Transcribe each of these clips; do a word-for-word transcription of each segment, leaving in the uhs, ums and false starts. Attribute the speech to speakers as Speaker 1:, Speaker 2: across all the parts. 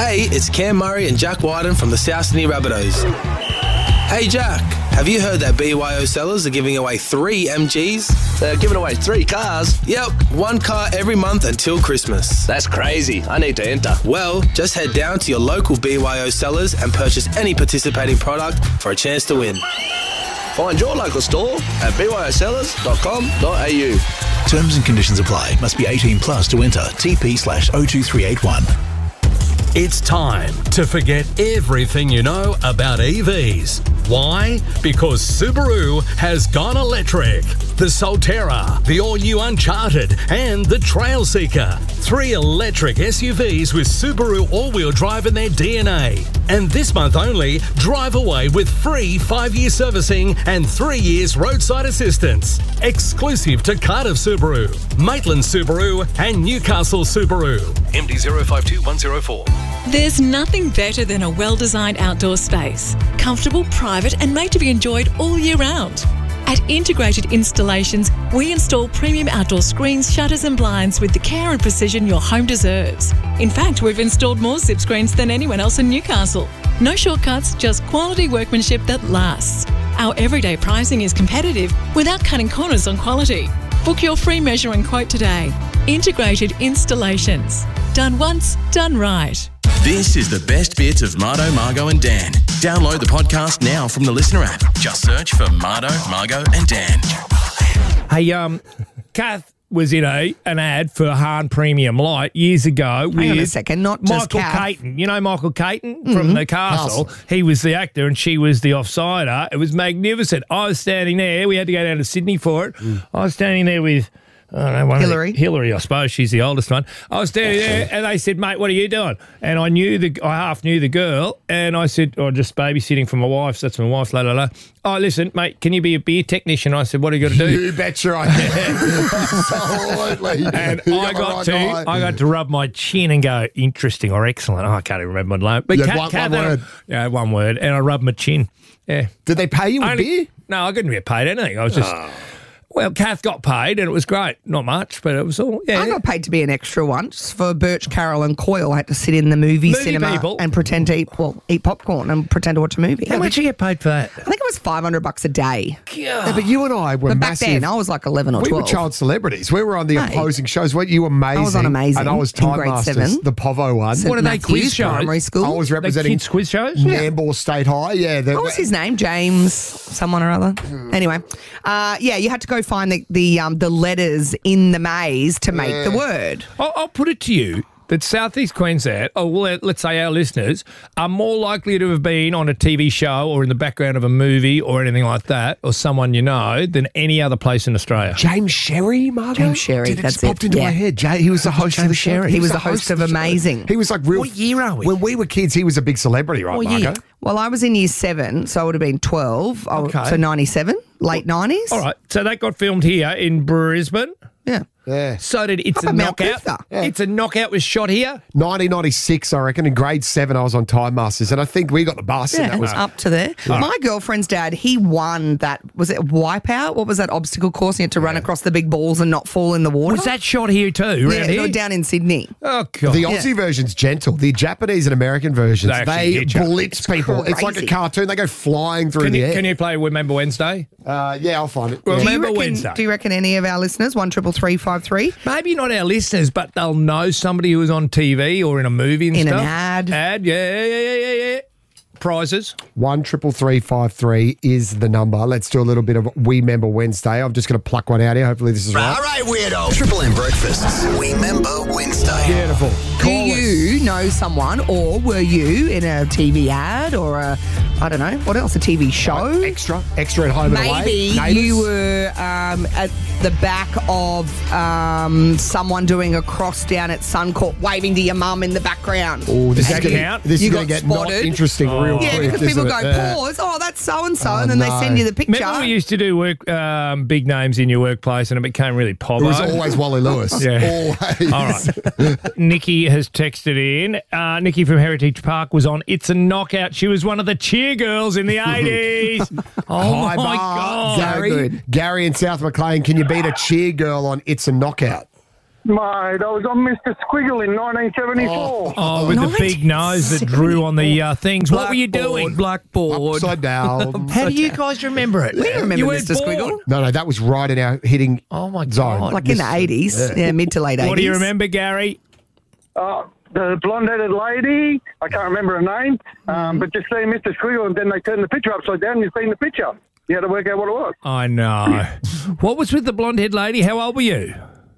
Speaker 1: Hey, it's Cam Murray and Jack Wyden from the South Sydney Rabbitohs. Hey Jack, have you heard that B Y O sellers are giving away three M Gs?
Speaker 2: They're giving away three cars?
Speaker 1: Yep, one car every month until Christmas.
Speaker 2: That's crazy. I need to enter.
Speaker 1: Well, just head down to your local B Y O sellers and purchase any participating product for a chance to win.
Speaker 2: Find your local store at b y o sellers dot com dot a u.
Speaker 3: Terms and conditions apply. Must be eighteen plus to enter. T P slash oh two three eight one.
Speaker 4: It's time to forget everything you know about E Vs. Why? Because Subaru has gone electric. The Solterra, the all-new Uncharted, and the Trailseeker. Three electric S U Vs with Subaru all-wheel drive in their D N A. And this month only, drive away with free five-year servicing and three years roadside assistance. Exclusive to Cardiff Subaru, Maitland Subaru, and Newcastle Subaru. M D zero five two one zero four.
Speaker 5: There's nothing better than a well-designed outdoor space. Comfortable, private, and made to be enjoyed all year round. At Integrated Installations, we install premium outdoor screens, shutters and blinds with the care and precision your home deserves. In fact, we've installed more zip screens than anyone else in Newcastle. No shortcuts, just quality workmanship that lasts. Our everyday pricing is competitive without cutting corners on quality. Book your free measure and quote today. Integrated Installations. Done once, done right.
Speaker 6: This is the best bits of Mardo, Margo and Dan. Download the podcast now from the Listener app. Just search for Mardo, Margo and Dan.
Speaker 7: Hey, um, Kath was in a an ad for Hahn Premium Light years ago with
Speaker 8: Hang on a second, not just
Speaker 7: Michael
Speaker 8: Kath.
Speaker 7: Caton. You know Michael Caton from The Castle? He was the actor and she was the offsider. It was magnificent. I was standing there. We had to go down to Sydney for it. I was standing there with... I don't know, one
Speaker 8: Hillary.
Speaker 7: Of the, Hillary, I suppose. She's the oldest one. I was standing there and they said, mate, what are you doing? And I knew the, I half knew the girl and I said, oh, just babysitting for my wife. So that's my wife, la, la, la. Oh, listen, mate, can you be a beer technician? I said, what do you got to do?
Speaker 9: You betcha I can. Absolutely.
Speaker 7: And
Speaker 9: You
Speaker 7: I
Speaker 9: got
Speaker 7: got
Speaker 9: the
Speaker 7: to
Speaker 9: right guy.
Speaker 7: I got to rub my chin and go, interesting or excellent. Oh, I can't even remember my name. But
Speaker 9: You had
Speaker 7: Kat-
Speaker 9: one-
Speaker 7: Kat-
Speaker 9: one word.
Speaker 7: Yeah, one word. And I rubbed my chin. Yeah.
Speaker 9: Did they pay you with
Speaker 7: Only-
Speaker 9: beer?
Speaker 7: No, I couldn't get paid anything. I was just... Well, Kath got paid and it was great. Not much, but it was all... Yeah.
Speaker 8: I got paid to be an extra once for Birch, Carroll and Coyle. I had to sit in the movie,
Speaker 7: Movie
Speaker 8: cinema
Speaker 7: people.
Speaker 8: and pretend to eat, well, eat popcorn and pretend to watch a movie.
Speaker 7: How much did you get paid for that?
Speaker 8: I think it was five hundred bucks a day.
Speaker 9: Yeah, but you and I were
Speaker 8: But back
Speaker 9: massive.
Speaker 8: then, I was like eleven or
Speaker 9: we
Speaker 8: twelve.
Speaker 9: were child celebrities. We were on the
Speaker 8: Hey.
Speaker 9: opposing shows. What you were amazing.
Speaker 8: I was on Amazing
Speaker 9: and I was
Speaker 8: in
Speaker 9: Time
Speaker 8: grade
Speaker 9: Masters,
Speaker 8: seven.
Speaker 9: the Povo one.
Speaker 8: Saint
Speaker 7: What are they,
Speaker 8: Matthew's
Speaker 7: quiz shows?
Speaker 8: Primary school.
Speaker 9: I was
Speaker 7: The
Speaker 9: representing
Speaker 7: kids' quiz shows?
Speaker 9: Nambour State High. Yeah, the,
Speaker 8: What was his name? James someone or other. Anyway, uh, yeah, you had to go find the the, um, the letters in the maze to make
Speaker 9: Yeah.
Speaker 8: the word.
Speaker 7: I'll, I'll put it to you that Southeast Queensland, or well, let's say our listeners, are more likely to have been on a T V show or in the background of a movie or anything like that, or someone you know, than any other place in Australia.
Speaker 9: James Sherry, Margo?
Speaker 8: James Sherry,
Speaker 9: Dude, it
Speaker 8: that's
Speaker 9: just popped
Speaker 8: it.
Speaker 9: into
Speaker 8: Yeah.
Speaker 9: my head. Jay, he was the host of the show.
Speaker 7: Sherry?
Speaker 8: He was the host of
Speaker 9: the show.
Speaker 8: Amazing.
Speaker 9: He was like real.
Speaker 7: What year are we?
Speaker 9: When we were kids, he was a big celebrity, right,
Speaker 7: What
Speaker 9: Margo?
Speaker 7: year?
Speaker 8: Well, I was in year seven, so I would have been twelve. I would-
Speaker 7: Okay.
Speaker 8: So ninety-seven, late nineties.
Speaker 7: All right, so that got filmed here in Brisbane.
Speaker 8: Yeah.
Speaker 9: Yeah.
Speaker 7: So did It's
Speaker 8: Up
Speaker 7: a
Speaker 8: at Mount
Speaker 7: Knockout.
Speaker 8: Coot-tha.
Speaker 9: Yeah.
Speaker 7: It's a Knockout was shot here.
Speaker 9: nineteen ninety-six, I reckon. In grade seven, I was on Time Masters, and I think we got the bus. and
Speaker 8: Yeah,
Speaker 9: that was
Speaker 8: up to there. My girlfriend's dad, he won that, was it Wipeout? What was that obstacle course? He had to run across the big balls and not fall in the water.
Speaker 7: Was that shot here too? Around
Speaker 8: yeah,
Speaker 7: here?
Speaker 8: no, down in Sydney.
Speaker 7: Oh god.
Speaker 9: The Aussie version's gentle. The Japanese and American versions,
Speaker 7: They
Speaker 9: they,
Speaker 7: actually hit you.
Speaker 9: blitz people. It's like a
Speaker 8: crazy.
Speaker 9: cartoon. They go flying through
Speaker 7: Can
Speaker 9: the
Speaker 7: you,
Speaker 9: air.
Speaker 7: can you play Remember Wednesday?
Speaker 9: Uh, yeah, I'll find it.
Speaker 7: Well,
Speaker 9: Yeah.
Speaker 8: Do you,
Speaker 7: Remember
Speaker 8: reckon,
Speaker 7: Wednesday?
Speaker 8: do you reckon any of our listeners, one triple three five three?
Speaker 7: Maybe not our listeners, but they'll know somebody who was on T V or in a movie and
Speaker 8: In an
Speaker 7: stuff.
Speaker 8: ad.
Speaker 7: Ad, yeah, yeah, yeah, yeah, yeah. Prizes.
Speaker 9: One triple three five three is the number. Let's do a little bit of We Member Wednesday. I'm just going to pluck one out here. Hopefully this is right.
Speaker 3: All right, weirdo. Triple M breakfasts. Remember Wednesday.
Speaker 9: Beautiful.
Speaker 8: Do
Speaker 9: Call us.
Speaker 8: you know someone, or were you in a T V ad or a, I don't know, what else, a T V show?
Speaker 9: Extra, extra at home and away.
Speaker 8: Maybe
Speaker 9: Neighbours?
Speaker 8: you were um, at the back of um, someone doing a cross down at Suncorp, waving to your mum in the background.
Speaker 9: Oh, this
Speaker 7: Does
Speaker 9: is
Speaker 7: that
Speaker 9: gonna,
Speaker 7: count?
Speaker 9: This
Speaker 8: You
Speaker 9: is going to
Speaker 8: got
Speaker 9: get not
Speaker 8: spotted.
Speaker 9: interesting real
Speaker 8: Yeah,
Speaker 9: quick.
Speaker 8: because
Speaker 9: isn't
Speaker 8: people
Speaker 9: it?
Speaker 8: go,
Speaker 9: Yeah.
Speaker 8: pause, oh, that's so-and-so,
Speaker 9: Oh,
Speaker 8: and then they
Speaker 9: no.
Speaker 8: send you the picture.
Speaker 7: Remember we used to do work, um, big names in your workplace and it became really
Speaker 9: It
Speaker 7: povo?
Speaker 9: was always Wally Lewis.
Speaker 7: Yeah.
Speaker 9: Always.
Speaker 7: All right. Nikki has texted in. Uh, Nikki from Heritage Park was on It's a Knockout. She was one of the cheer girls in the eighties. Oh,
Speaker 9: Hi,
Speaker 7: my
Speaker 9: Bar.
Speaker 7: God.
Speaker 9: Gary,
Speaker 8: So good.
Speaker 9: Gary in South Maclean, can you beat a cheer girl on It's a Knockout?
Speaker 10: Mate, I was on Mister Squiggle in nineteen seventy-four.
Speaker 7: Oh, with the big nose that drew on the uh, things. What were you doing?
Speaker 8: Blackboard.
Speaker 9: Upside down.
Speaker 7: How do you guys remember it?
Speaker 8: We remember
Speaker 7: You weren't
Speaker 8: Mister
Speaker 7: born.
Speaker 8: Squiggle.
Speaker 9: No, no, that was right in our hitting
Speaker 7: Oh, my
Speaker 9: zone.
Speaker 7: God.
Speaker 8: Like in the eighties. Yeah. mid to late eighties.
Speaker 7: What do you remember, Gary?
Speaker 10: Uh, the blonde-headed lady, I can't remember her name, um, but just seeing Mister Squiggle, and then they turned the picture upside down, and you've seen the picture. You had to work out what it was.
Speaker 7: I know. What was with the blonde-haired lady? How old were you?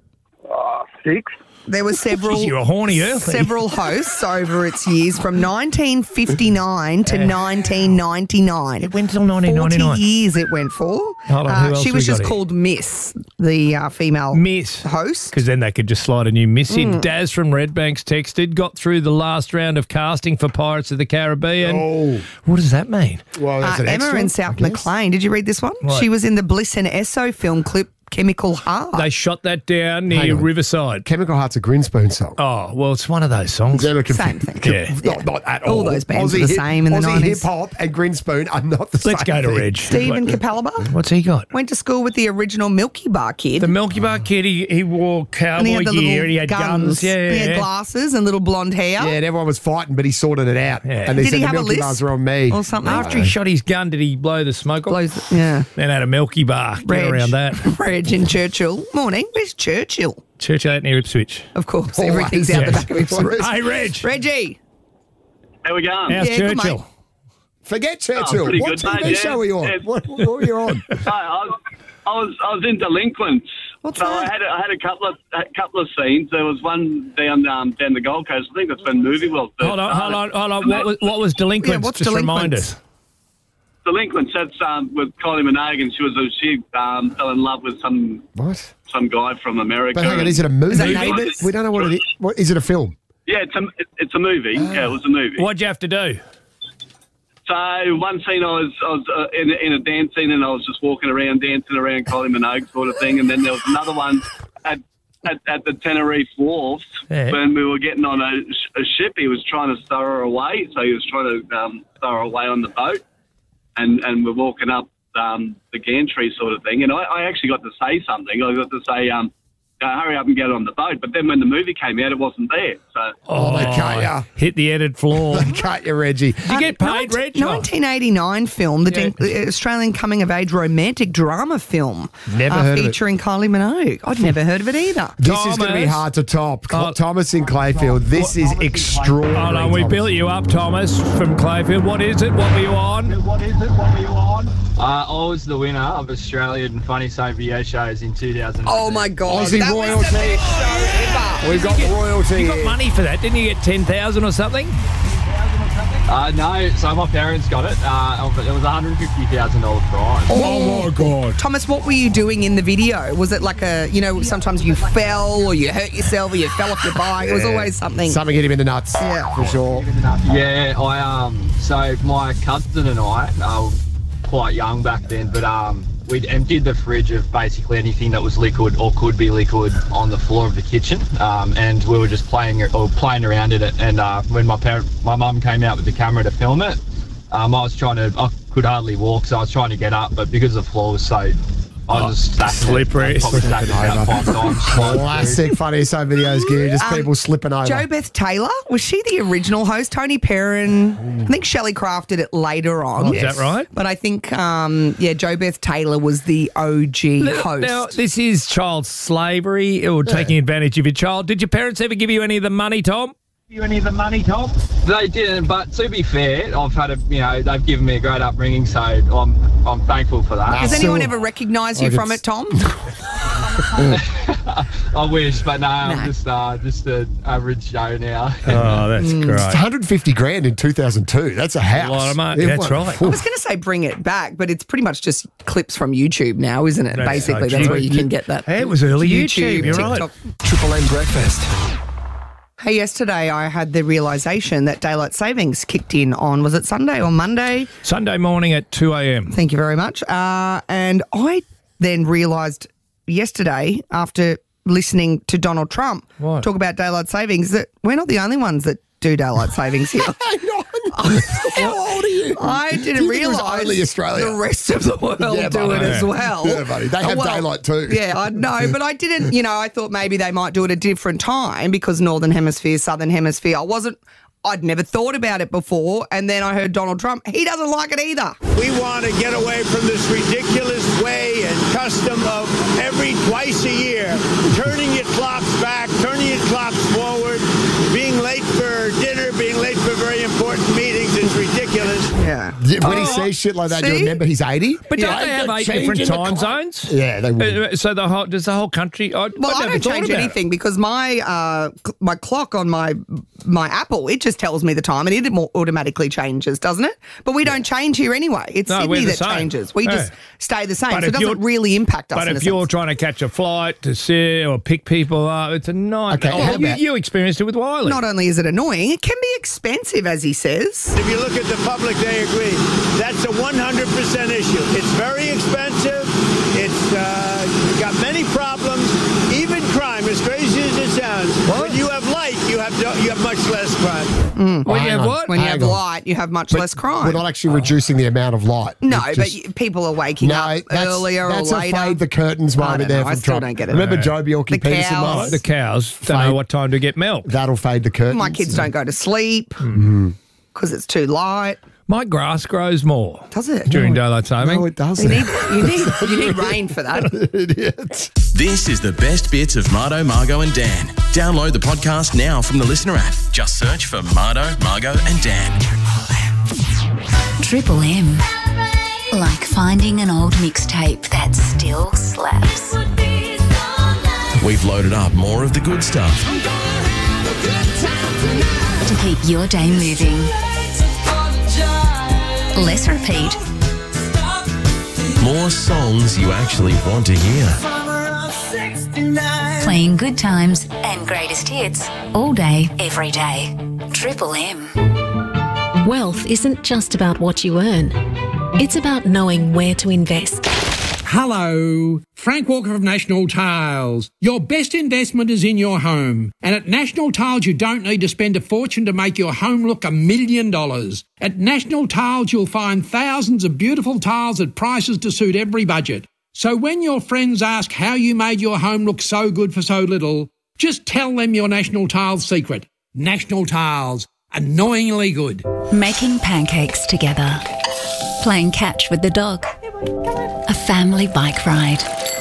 Speaker 10: Uh, six.
Speaker 8: There were several
Speaker 7: You were horny early.
Speaker 8: several hosts over its years from nineteen fifty-nine to nineteen ninety-nine.
Speaker 7: It went till nineteen ninety-nine.
Speaker 8: forty years it went for.
Speaker 7: Hold on,
Speaker 8: Uh,
Speaker 7: who else
Speaker 8: she
Speaker 7: we
Speaker 8: was
Speaker 7: got
Speaker 8: just
Speaker 7: here?
Speaker 8: called Miss, the uh, female
Speaker 7: Miss.
Speaker 8: host.
Speaker 7: Because then they could just slide a new miss
Speaker 8: Mm.
Speaker 7: in. Daz from Redbanks texted, got through the last round of casting for Pirates of the Caribbean.
Speaker 9: Oh.
Speaker 7: What does that mean?
Speaker 9: Well,
Speaker 8: Uh,
Speaker 9: that's an
Speaker 8: Emma
Speaker 9: extra,
Speaker 8: in
Speaker 9: I
Speaker 8: South
Speaker 9: guess.
Speaker 8: McLean. Did you read this one?
Speaker 7: What?
Speaker 8: She was in the Bliss and Esso film clip Chemical Heart.
Speaker 7: They shot that down
Speaker 9: Hang
Speaker 7: near
Speaker 9: on.
Speaker 7: Riverside.
Speaker 9: Chemical Heart's a Grinspoon song.
Speaker 7: Oh, well, it's one of those songs.
Speaker 9: They're looking
Speaker 8: Same thing.
Speaker 7: Yeah.
Speaker 9: Not, not at all.
Speaker 8: All those bands
Speaker 9: Aussie
Speaker 8: were the
Speaker 9: hip-
Speaker 8: same in the
Speaker 9: Aussie
Speaker 8: nineties.
Speaker 9: hip-hop and Grinspoon are not the same
Speaker 7: Let's go to
Speaker 9: thing.
Speaker 7: Reg.
Speaker 8: Stephen Capalaba
Speaker 7: What's he got?
Speaker 8: went to school with the original Milky Bar Kid.
Speaker 7: The Milky Bar Kid, he, he wore cowboy
Speaker 8: and he had the
Speaker 7: gear,
Speaker 8: little
Speaker 7: and he had guns.
Speaker 8: guns.
Speaker 7: Yeah,
Speaker 8: He had
Speaker 7: yeah.
Speaker 8: glasses and little blonde hair.
Speaker 9: Yeah, and everyone was fighting, but he sorted it out.
Speaker 7: Yeah.
Speaker 9: And they
Speaker 8: Did
Speaker 9: said
Speaker 8: he
Speaker 9: the
Speaker 8: have a
Speaker 9: Milky
Speaker 8: list
Speaker 9: Bars are on me.
Speaker 8: or something?
Speaker 7: After he shot his gun, did he blow the smoke off?
Speaker 8: Blows, yeah.
Speaker 7: Then had a Milky Bar. Get
Speaker 8: Reg.
Speaker 7: around that.
Speaker 8: Reg in Churchill. Morning. Where's Churchill?
Speaker 7: Church out near Ipswich.
Speaker 8: Of course.
Speaker 9: Always.
Speaker 8: Everything's out the back of his
Speaker 9: Always.
Speaker 7: Hey, Reg.
Speaker 8: Reggie.
Speaker 10: How we going?
Speaker 7: How's
Speaker 8: Yeah, good,
Speaker 7: Churchill?
Speaker 8: mate.
Speaker 9: Forget Churchill.
Speaker 10: pretty
Speaker 9: what
Speaker 10: good,
Speaker 9: T V
Speaker 10: mate, yeah.
Speaker 9: show are you on?
Speaker 10: Yeah.
Speaker 9: What, what were you on?
Speaker 10: Hi, I was, I was, I was in Delinquents.
Speaker 8: What's
Speaker 10: so
Speaker 8: that?
Speaker 10: I had, a, I had a couple of, a couple of scenes. There was one down, um, down the Gold Coast. I think that's when Movie World. first
Speaker 7: Hold on, hold on,
Speaker 10: started.
Speaker 7: hold on.
Speaker 10: And
Speaker 7: What
Speaker 10: that-
Speaker 7: was, what was Delinquents?
Speaker 8: Yeah, what's
Speaker 7: Just remind
Speaker 8: Delinquents?
Speaker 7: us.
Speaker 10: Delinquents? That's um, with Kylie Minogue, and she was a, she um, fell in love with some
Speaker 9: What?
Speaker 10: some guy from America.
Speaker 9: But hang on, is it a movie?
Speaker 8: Is that Neighbours?
Speaker 9: We don't know what it is. What, is it a film?
Speaker 10: Yeah, it's a it's a movie. Yeah, it was a movie.
Speaker 7: What'd you have to do?
Speaker 10: So one scene, I was I was uh, in, in a dance scene, and I was just walking around, dancing around Kylie Minogue sort of thing. And then there was another one at at, at the Tenerife Wharf
Speaker 7: Yeah.
Speaker 10: when we were getting on a, sh- a ship. He was trying to stow her away, so he was trying to um, stow her away on the boat, and and we're walking up um, the gantry sort of thing. And I, I actually got to say something. I got to say, um, uh, hurry up and get on the boat. But then when the movie came out, it wasn't there. So.
Speaker 9: Oh, they cut ya.
Speaker 7: Hit the edited floor.
Speaker 9: They cut you, Reggie.
Speaker 7: Did you get paid, Reg?
Speaker 8: nineteen eighty-nine film, the
Speaker 7: Yeah.
Speaker 8: Den- Australian coming-of-age romantic drama film.
Speaker 9: Never
Speaker 8: uh,
Speaker 9: heard of it.
Speaker 8: featuring Kylie Minogue. I'd never heard of it either.
Speaker 9: This is going to be
Speaker 7: Thomas.
Speaker 9: hard to top.
Speaker 7: Oh.
Speaker 9: Thomas in Clayfield, this is extraordinary.
Speaker 7: Hold on, we
Speaker 9: Thomas.
Speaker 7: built you up, Thomas, from Clayfield. What is it? What were you on?
Speaker 10: What is it? What were you on?
Speaker 11: Uh, I was the winner of Australian Funny Save video shows in two thousand.
Speaker 8: Oh, my God.
Speaker 9: Aussie
Speaker 8: that
Speaker 9: royalty.
Speaker 8: was the best show ever.
Speaker 9: We've got royalty
Speaker 7: You got
Speaker 9: here.
Speaker 7: money for that, didn't you? Get ten thousand or something?
Speaker 11: Uh, no, so my parents got it. Uh, but it was a one hundred fifty thousand dollars prize.
Speaker 7: Oh my God!
Speaker 8: Thomas, what were you doing in the video? Was it like a, you know, sometimes you fell or you hurt yourself or you fell off your bike? It was always something.
Speaker 9: Something hit him in the nuts,
Speaker 8: Yeah.
Speaker 9: for sure.
Speaker 11: Yeah, I um. So my cousin and I, uh, quite young back then, but um, we'd emptied the fridge of basically anything that was liquid or could be liquid on the floor of the kitchen, um, and we were just playing or playing around in it. And uh, when my parent, my mum came out with the camera to film it, um, I was trying to, I could hardly walk, so I was trying to get up, but because the floor was so, I was just stacking
Speaker 7: slippery.
Speaker 11: it. I probably stacked it about five times.
Speaker 9: Classic funny so videos, Gear. Just
Speaker 8: Um,
Speaker 9: people slipping over.
Speaker 8: Jo Beth Taylor, was she the original host? Tony Perrin, I think Shelley crafted it later on.
Speaker 7: Oh, is that right?
Speaker 8: But I think, um, yeah, Jo Beth Taylor was the O G host.
Speaker 7: Now, this is child slavery or taking advantage of your child. Did your parents ever give you any of the money, Tom?
Speaker 10: You any of the money, Tom?
Speaker 11: They didn't, but to be fair, I've had a, you know, they've given me a great upbringing, so I'm, I'm thankful for that.
Speaker 8: Has anyone ever recognised you
Speaker 9: Like
Speaker 8: from
Speaker 9: it's-
Speaker 8: it, Tom?
Speaker 11: I wish, but no, I'm just, uh, just an average Joe now.
Speaker 7: Oh, that's
Speaker 9: It's one
Speaker 7: great.
Speaker 9: hundred fifty grand in two thousand two. That's a house.
Speaker 7: A lot of money.
Speaker 9: Yeah,
Speaker 7: That's
Speaker 9: what-
Speaker 7: right.
Speaker 8: I was going to say bring it back, but it's pretty much just clips from YouTube now, isn't it?
Speaker 7: That's
Speaker 8: Basically,
Speaker 7: so
Speaker 8: that's
Speaker 7: true.
Speaker 8: where you can get that.
Speaker 7: Hey, it was early YouTube, you're right.
Speaker 8: TikTok.
Speaker 1: Triple M breakfast.
Speaker 8: Hey, yesterday I had the realisation that daylight savings kicked in on, was it Sunday or Monday?
Speaker 7: Sunday morning at two a.m.
Speaker 8: Thank you very much. Uh, and I then realised yesterday, after listening to Donald Trump
Speaker 7: What?
Speaker 8: talk about daylight savings, that we're not the only ones that do daylight savings here.
Speaker 9: How old are you?
Speaker 8: I
Speaker 9: Do
Speaker 8: didn't
Speaker 9: you think it was
Speaker 8: realise
Speaker 9: only Australia?
Speaker 8: the rest of the world
Speaker 9: Yeah,
Speaker 8: do it
Speaker 9: buddy.
Speaker 8: as
Speaker 9: Yeah.
Speaker 8: well.
Speaker 9: Yeah, buddy. They have
Speaker 8: Well,
Speaker 9: daylight too.
Speaker 8: Yeah, I know, but I didn't, you know, I thought maybe they might do it a different time because Northern Hemisphere, Southern Hemisphere. I wasn't, I'd never thought about it before. And then I heard Donald Trump, he doesn't like it either.
Speaker 12: We want to get away from this ridiculous way and custom of every twice a year, turning your clocks back, turning your clocks forward, being late for dinner, being late for very important meetings is ridiculous.
Speaker 8: Yeah.
Speaker 9: Yeah, when he
Speaker 8: Oh,
Speaker 9: says shit like that, do you
Speaker 8: see?
Speaker 9: remember he's eighty?
Speaker 7: But don't
Speaker 9: Yeah,
Speaker 7: they have
Speaker 9: they're
Speaker 7: eight different
Speaker 9: changing the
Speaker 7: time
Speaker 9: clock.
Speaker 7: zones?
Speaker 9: Yeah, they would.
Speaker 7: Uh, So the whole does the whole country? I,
Speaker 8: Well,
Speaker 7: I,
Speaker 8: I
Speaker 7: never
Speaker 8: don't
Speaker 7: thought
Speaker 8: change
Speaker 7: about
Speaker 8: anything because my uh, cl- my clock on my my Apple, it just tells me the time and it mo- automatically changes, doesn't it? But we don't change here anyway. It's
Speaker 7: No, we're
Speaker 8: Sydney
Speaker 7: the
Speaker 8: that
Speaker 7: same.
Speaker 8: changes. We
Speaker 7: Yeah.
Speaker 8: just stay the same.
Speaker 7: But
Speaker 8: so
Speaker 7: if
Speaker 8: it doesn't
Speaker 7: you're-
Speaker 8: really impact us
Speaker 7: But
Speaker 8: in
Speaker 7: if
Speaker 8: a
Speaker 7: you're
Speaker 8: sense.
Speaker 7: trying to catch a flight to sit or pick people up, it's a nightmare.
Speaker 9: Okay,
Speaker 7: Oh,
Speaker 9: how
Speaker 7: you,
Speaker 9: about-
Speaker 7: you experienced it with Wiley.
Speaker 8: Not only is it annoying, it can be expensive, as he says.
Speaker 12: If you look at the public, they agree. That's a one hundred percent issue. It's very expensive. It's uh, got many problems, even crime, as crazy as it sounds.
Speaker 9: What?
Speaker 12: When you have light, you have you have much less crime.
Speaker 7: When you
Speaker 9: Hang
Speaker 7: have
Speaker 9: on.
Speaker 7: what?
Speaker 8: When you
Speaker 9: Hang
Speaker 8: have
Speaker 9: on.
Speaker 8: light, you have much
Speaker 9: But
Speaker 8: less crime.
Speaker 9: We're not actually reducing the amount of light.
Speaker 8: no,
Speaker 9: It's
Speaker 8: but
Speaker 9: just-
Speaker 8: y- people are waking
Speaker 9: no,
Speaker 8: up
Speaker 9: that's,
Speaker 8: earlier
Speaker 9: that's
Speaker 8: or
Speaker 9: a
Speaker 8: later.
Speaker 9: fade the curtains
Speaker 8: I
Speaker 9: moment
Speaker 8: don't
Speaker 9: there
Speaker 8: know.
Speaker 9: from
Speaker 8: I still
Speaker 9: Trump.
Speaker 8: don't get it.
Speaker 9: Remember Joe Bjelke
Speaker 8: The
Speaker 9: Peterson?
Speaker 8: cows.
Speaker 9: Mate?
Speaker 7: The cows don't know
Speaker 9: Fade.
Speaker 7: what time to get milk.
Speaker 9: That'll fade the curtains.
Speaker 8: My kids don't go to sleep because it's too light.
Speaker 7: My grass grows more.
Speaker 8: Does it?
Speaker 7: During daylight saving?
Speaker 9: No, it doesn't.
Speaker 8: You need, you need, you need rain for that.
Speaker 9: Idiot.
Speaker 6: This is the best bits of Mardo, Margo and Dan. Download the podcast now from the Listener app. Just search for Mardo, Margo and Dan.
Speaker 13: Triple M. Like finding an old mixtape that still slaps.
Speaker 6: We've loaded up more of the good stuff.
Speaker 13: To keep your day moving. Less repeat.
Speaker 6: More songs you actually want to hear.
Speaker 13: Playing good times and greatest hits all day, every day. Triple M.
Speaker 14: Wealth isn't just about what you earn. It's about knowing where to invest.
Speaker 15: Hello, Frank Walker of National Tiles. Your best investment is in your home. And at National Tiles, you don't need to spend a fortune to make your home look a million dollars. At National Tiles, you'll find thousands of beautiful tiles at prices to suit every budget. So when your friends ask how you made your home look so good for so little, just tell them your National Tiles secret. National Tiles. Annoyingly good.
Speaker 13: Making pancakes together. Playing catch with the dog. A family bike ride.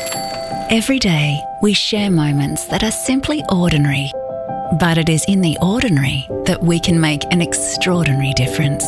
Speaker 13: Every day, we share moments that are simply ordinary. But it is in the ordinary that we can make an extraordinary difference.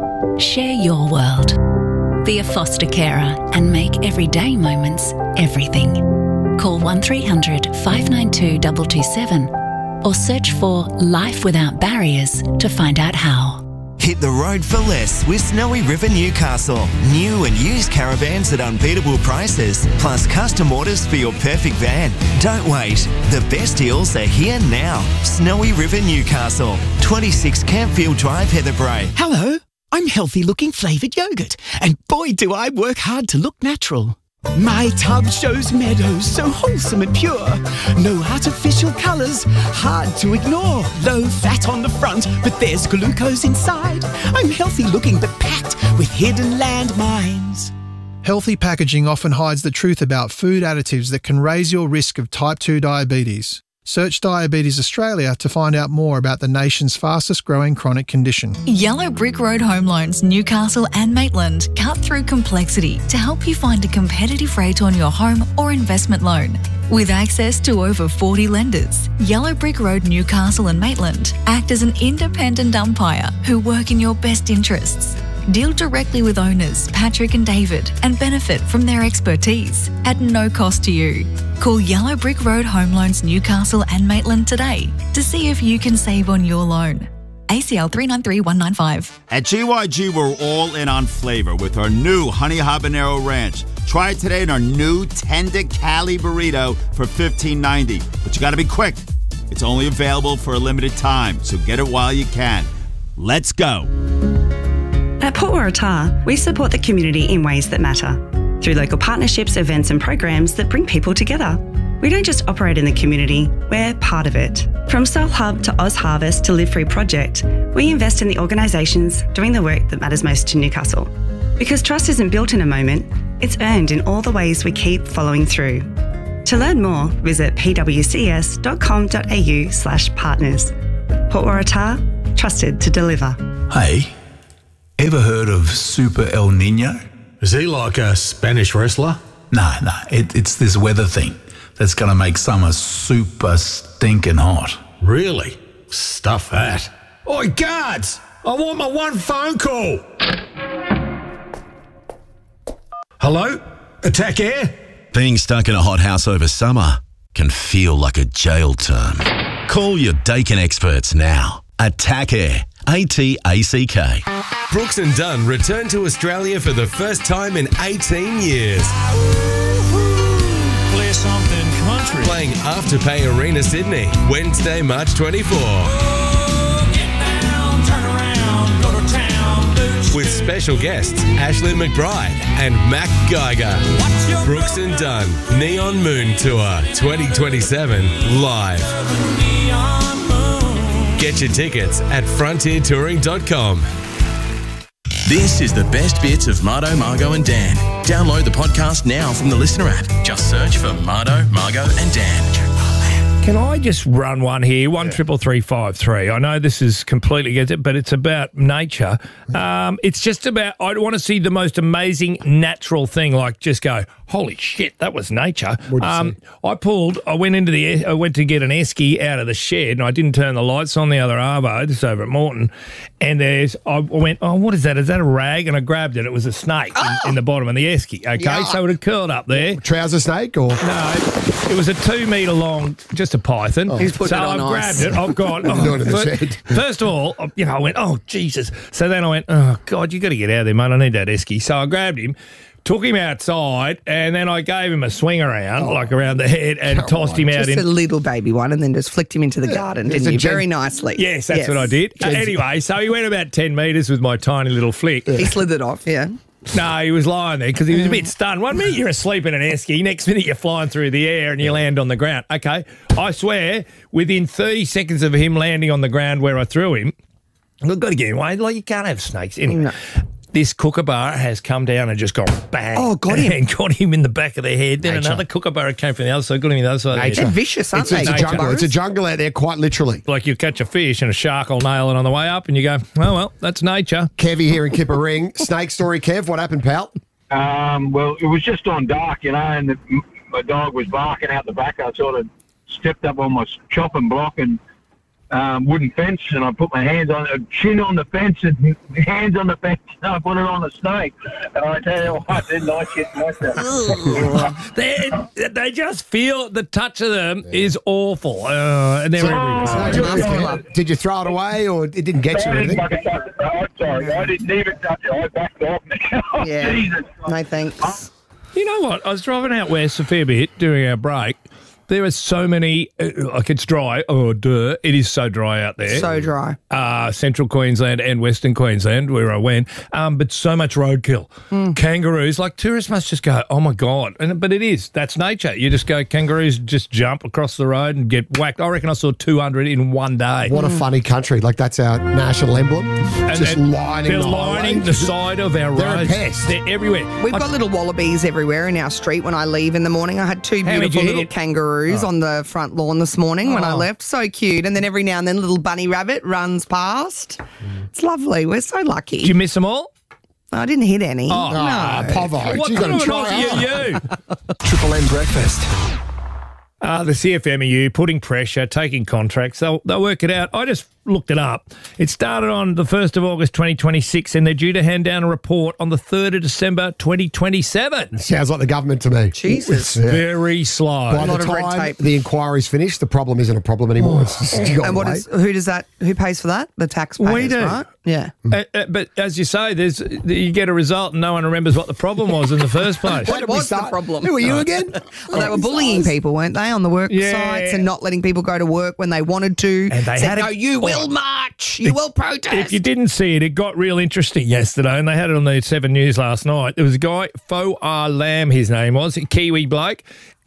Speaker 13: Share your world. Be a foster carer and make everyday moments everything. Call one three hundred, five nine two, two two seven or search for Life Without Barriers to find out how.
Speaker 16: Hit the road for less with Snowy River Newcastle. New and used caravans at unbeatable prices, plus custom orders for your perfect van. Don't wait. The best deals are here now. Snowy River Newcastle, twenty-six Campfield Drive, Heatherbray.
Speaker 17: Hello, I'm healthy looking flavoured yogurt, and boy do I work hard to look natural. My tub shows meadows so wholesome and pure. No artificial colours, hard to ignore. Low fat on the front, but there's glucose inside. I'm healthy looking but packed with hidden landmines.
Speaker 18: Healthy packaging often hides the truth about food additives that can raise your risk of type two diabetes. Search Diabetes Australia to find out more about the nation's fastest growing chronic condition.
Speaker 19: Yellow Brick Road Home Loans, Newcastle and Maitland cut through complexity to help you find a competitive rate on your home or investment loan. With access to over forty lenders, Yellow Brick Road, Newcastle and Maitland act as an independent umpire who work in your best interests. Deal directly with owners Patrick and David and benefit from their expertise at no cost to you. Call Yellow Brick Road Home Loans, Newcastle and Maitland today to see if you can save on your loan. A C L three nine three one nine five.
Speaker 20: At G Y G, we're all in on flavor with our new Honey Habanero Ranch. Try it today in our new Tender Cali Burrito for fifteen ninety. But you got to be quick. It's only available for a limited time, so get it while you can. Let's go.
Speaker 21: At Port Waratah, we support the community in ways that matter through local partnerships, events and programs that bring people together. We don't just operate in the community, we're part of it. From Soul Hub to Oz Harvest to Live Free Project, we invest in the organisations doing the work that matters most to Newcastle. Because trust isn't built in a moment, it's earned in all the ways we keep following through. To learn more, visit pwcs.com.au slash partners. Port Waratah, trusted to deliver.
Speaker 3: Hey, ever heard of Super El Nino?
Speaker 4: Is he like a Spanish wrestler?
Speaker 3: No, no, it, it's this weather thing that's going to make summer super stinking hot.
Speaker 4: Really? Stuff that. Oi, guards! I want my one phone call. Hello? Attack Air?
Speaker 6: Being stuck in a hot house over summer can feel like a jail term. Call your Dakin experts now. Attack Air. A T A C K.
Speaker 2: Brooks and Dunn return to Australia for the first time in eighteen years.
Speaker 22: Play something country.
Speaker 2: Playing Afterpay Arena Sydney, Wednesday, March twenty-fourth.
Speaker 22: Oh, get down, turn around, go to town, dude.
Speaker 2: With special guests Ashley McBride and Mac Geiger. Brooks and Dunn Neon Moon Tour twenty twenty-seven live. Get your tickets at frontier touring dot com.
Speaker 6: This is the best bits of Mardo, Margo and Dan. Download the podcast now from the Listener app. Just search for Mardo, Margo and Dan.
Speaker 7: Can I just run one here? One triple three five three. I know this is completely against it, but it's about nature. Um, it's just about, I want to see the most amazing natural thing, like just go, holy shit, that was nature. Um, I pulled, I went into the, I went to get an esky out of the shed, and I didn't turn the lights on the other arvo, this over at Morton, and there's, I went, oh, what is that? Is that a rag? And I grabbed it. It was a snake oh. in, in the bottom of the esky. Okay, yeah. So it had curled up there.
Speaker 9: Trouser snake or?
Speaker 7: No, it was a two metre long, just a python.
Speaker 8: Oh. He's put
Speaker 7: so
Speaker 8: it on
Speaker 7: I've
Speaker 8: ice.
Speaker 7: grabbed it. I've got. Oh, first, first of all, you know, I went, oh Jesus. So then I went, oh God, you got to get out of there, mate. I need that esky. So I grabbed him, took him outside, and then I gave him a swing around, oh. like around the head, and Come tossed on. him out.
Speaker 8: Just
Speaker 7: in
Speaker 8: a little baby one, and then just flicked him into the garden, didn't you? Gen- Very nicely.
Speaker 7: Yes, that's yes. what I did. Uh, anyway, so he went about ten metres with my tiny little flick.
Speaker 8: He slithered off. Yeah.
Speaker 7: No, he was lying there because he was a bit stunned. One minute you're asleep in an esky, next minute you're flying through the air and you land on the ground. Okay, I swear, within thirty seconds of him landing on the ground where I threw him, I've got to get him away. Like, you can't have snakes. Anyway, no. This kookaburra has come down and just gone bang.
Speaker 8: Oh, got him.
Speaker 7: And got him in the back of the head. Then Nature. Another kookaburra came from the other side, got him in the other side
Speaker 8: Nature.
Speaker 7: of the
Speaker 8: head. They're vicious, aren't
Speaker 9: it's,
Speaker 8: they?
Speaker 9: It's a, jungle. it's a jungle out there, quite literally.
Speaker 7: Like you catch a fish and a shark will nail it on the way up and you go, oh, well, that's nature.
Speaker 9: Kevy here in Kipper Ring. Snake story, Kev. What happened, pal?
Speaker 23: Um, well, it was just on dark, you know, and the, my dog was barking out the back. I sort of stepped up on my chopping block and um, wooden fence, and I put my hands on it, chin on the fence and hands on the fence, and I put it on the snake. And I tell you what, didn't I shit myself.
Speaker 7: they, they just feel the touch of them yeah. is awful. Uh, and they're
Speaker 9: oh, did you throw it away, or it didn't get you?
Speaker 23: I didn't fucking touch it. I'm sorry, I didn't even touch it. I backed off now. Oh,
Speaker 8: yeah.
Speaker 23: Jesus.
Speaker 8: No thanks.
Speaker 7: You know what? I was driving out west a fair bit during our break. There are so many, uh, like it's dry. Oh, duh. It is so dry out there.
Speaker 8: So dry.
Speaker 7: Uh, Central Queensland and Western Queensland, where I went. Um, but so much roadkill. Mm. Kangaroos, like tourists must just go, oh my God. And, but it is. That's nature. You just go, kangaroos just jump across the road and get whacked. I reckon I saw two hundred in one day.
Speaker 9: What mm. a funny country. Like that's our national emblem.
Speaker 7: And,
Speaker 9: just
Speaker 7: and
Speaker 9: lining
Speaker 7: They're
Speaker 9: the
Speaker 7: lining the side of our
Speaker 9: They're
Speaker 7: roads.
Speaker 9: A pest.
Speaker 7: They're everywhere.
Speaker 8: We've
Speaker 7: I,
Speaker 8: got little wallabies everywhere in our street when I leave in the morning. I had two beautiful little hit? kangaroos oh. on the front lawn this morning oh. when I left. So cute. And then every now and then a little bunny rabbit runs past. Mm. It's lovely. We're so lucky.
Speaker 7: Did you miss them all?
Speaker 8: I didn't hit any.
Speaker 7: Oh,
Speaker 8: no.
Speaker 9: Povo.
Speaker 7: What
Speaker 9: You've got to try
Speaker 7: you, you?
Speaker 3: Triple M breakfast.
Speaker 7: Uh, the C F M E U putting pressure, taking contracts. They'll, they'll work it out. I just looked it up. It started on the first of August twenty twenty-six and they're due to hand down a report on the third of December twenty twenty-seven.
Speaker 9: Sounds like the government to me.
Speaker 8: Jesus.
Speaker 7: It's very slow.
Speaker 9: By the time the inquiry's finished, the problem isn't a problem anymore. It's just,
Speaker 8: and what is, who does that? Who pays for that? The taxpayers,
Speaker 7: we do.
Speaker 8: Right? Yeah.
Speaker 7: Uh, uh, but as you say, there's you get a result and no one remembers what the problem was in the first place.
Speaker 8: What was the problem?
Speaker 9: Who were you again?
Speaker 8: Well, they were bullying people, weren't they, on the work
Speaker 7: yeah.
Speaker 8: sites and not letting people go to work when they wanted to.
Speaker 7: And they
Speaker 8: Said,
Speaker 7: had
Speaker 8: no,
Speaker 7: a,
Speaker 8: you will march. You
Speaker 7: if,
Speaker 8: will protest.
Speaker 7: If you didn't see it, it got real interesting yesterday and they had it on the Seven News last night. There was a guy, Fo Ah Lam, his name was, a Kiwi bloke,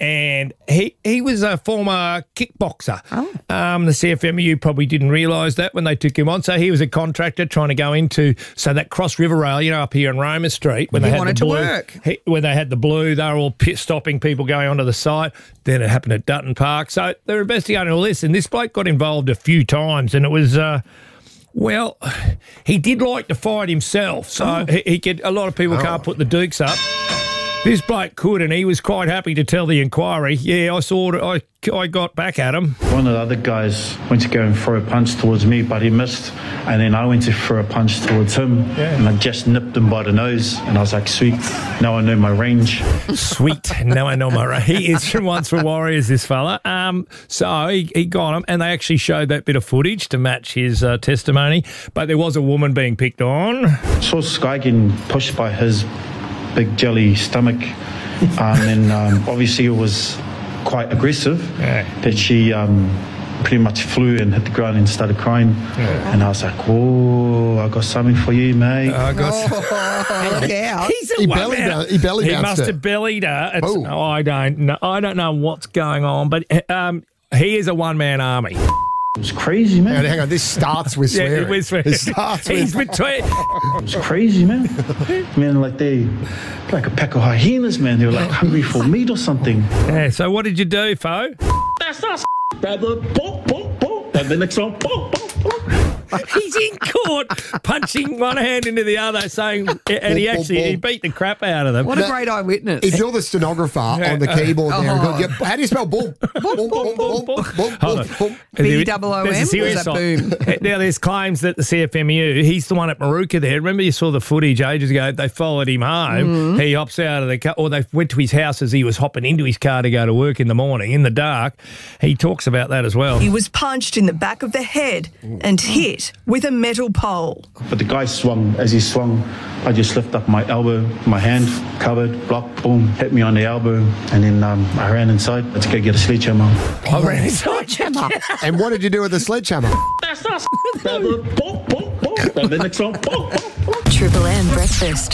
Speaker 7: and he he was a former kickboxer. Oh. Um, the C F M U probably didn't realise that when they took him on. So he was a contractor trying to go into so that Cross River Rail, you know, up here in Roma Street when
Speaker 8: He
Speaker 7: they had
Speaker 8: wanted
Speaker 7: the
Speaker 8: to
Speaker 7: blue,
Speaker 8: work.
Speaker 7: He, when they had the blue, they were all pit stopping people going onto the site. Then it happened at Dutton Park. So they're investigating all this, and this bloke got involved a few times, and it was. Uh, Well, he did like to fight himself, so
Speaker 8: Oh.
Speaker 7: he, he could. A lot of people can't put the dukes up. This bloke could, and he was quite happy to tell the inquiry. Yeah, I saw it. I, I got back at him.
Speaker 5: One of the other guys went to go and throw a punch towards me, but he missed. And then I went to throw a punch towards him,
Speaker 7: Yeah.
Speaker 5: and I just nipped him by the nose. And I was like, sweet, now I know my range.
Speaker 7: Sweet, now I know my range. He is from Once for Warriors, this fella. Um, so he, he got him, and they actually showed that bit of footage to match his uh, testimony. But there was a woman being picked on.
Speaker 5: Saw this guy getting pushed by his big jelly stomach. Um, and um, obviously it was quite aggressive that she um, pretty much flew and hit the ground and started crying. Yeah. And I was like, oh, I got something for you, mate.
Speaker 7: I got
Speaker 8: Oh, look out.
Speaker 7: He's a
Speaker 9: He
Speaker 7: one
Speaker 9: belly
Speaker 7: man.
Speaker 9: down- he belly
Speaker 7: He
Speaker 9: bounced
Speaker 7: must
Speaker 9: it.
Speaker 7: have bellied her. It's,
Speaker 9: Oh.
Speaker 7: oh, I don't know. I don't know what's going on, but um, he is a one man army.
Speaker 5: It was crazy, man.
Speaker 9: Hang on, hang on, this starts with
Speaker 7: Yeah,
Speaker 9: swearing.
Speaker 7: it was swearing.
Speaker 9: It starts
Speaker 7: He's
Speaker 9: with
Speaker 7: between.
Speaker 5: It was crazy, man. Man, like they, like a pack of hyenas, man. They were like hungry for meat or something.
Speaker 7: Yeah. So what did you do, Fo?
Speaker 5: That's not brother. Boom, boom, boom. And the next one, boom, boom, boom.
Speaker 7: He's in court, punching one hand into the other, saying, and he actually he beat the crap out of them.
Speaker 8: What a great eyewitness.
Speaker 9: If you're the stenographer on the keyboard there,
Speaker 8: Oh.
Speaker 9: go, how do you spell boom? Boom, boom, boom, boom, boom, boom,
Speaker 7: Hold on.
Speaker 9: boom.
Speaker 8: B O O M?
Speaker 7: There's a
Speaker 8: Or
Speaker 7: serious
Speaker 8: is that
Speaker 7: side.
Speaker 8: boom?
Speaker 7: Now, there's claims that the C F M U, he's the one at Maruka there. Remember you saw the footage ages ago? They followed him home.
Speaker 8: Mm.
Speaker 7: He hops out of the car, or they went to his house as he was hopping into his car to go to work in the morning in the dark. He talks about that as well.
Speaker 10: He was punched in the back of the head and hit with a metal pole.
Speaker 5: But the guy swung. As he swung, I just lift up my elbow, my hand covered, block, boom, hit me on the elbow, and then um, I ran inside. Let's go get a sledgehammer.
Speaker 7: I ran inside.
Speaker 9: And what did you do with the sledgehammer?
Speaker 5: That's not boom, boom, boom. And the next one, boom, boom.
Speaker 10: Triple M breakfast.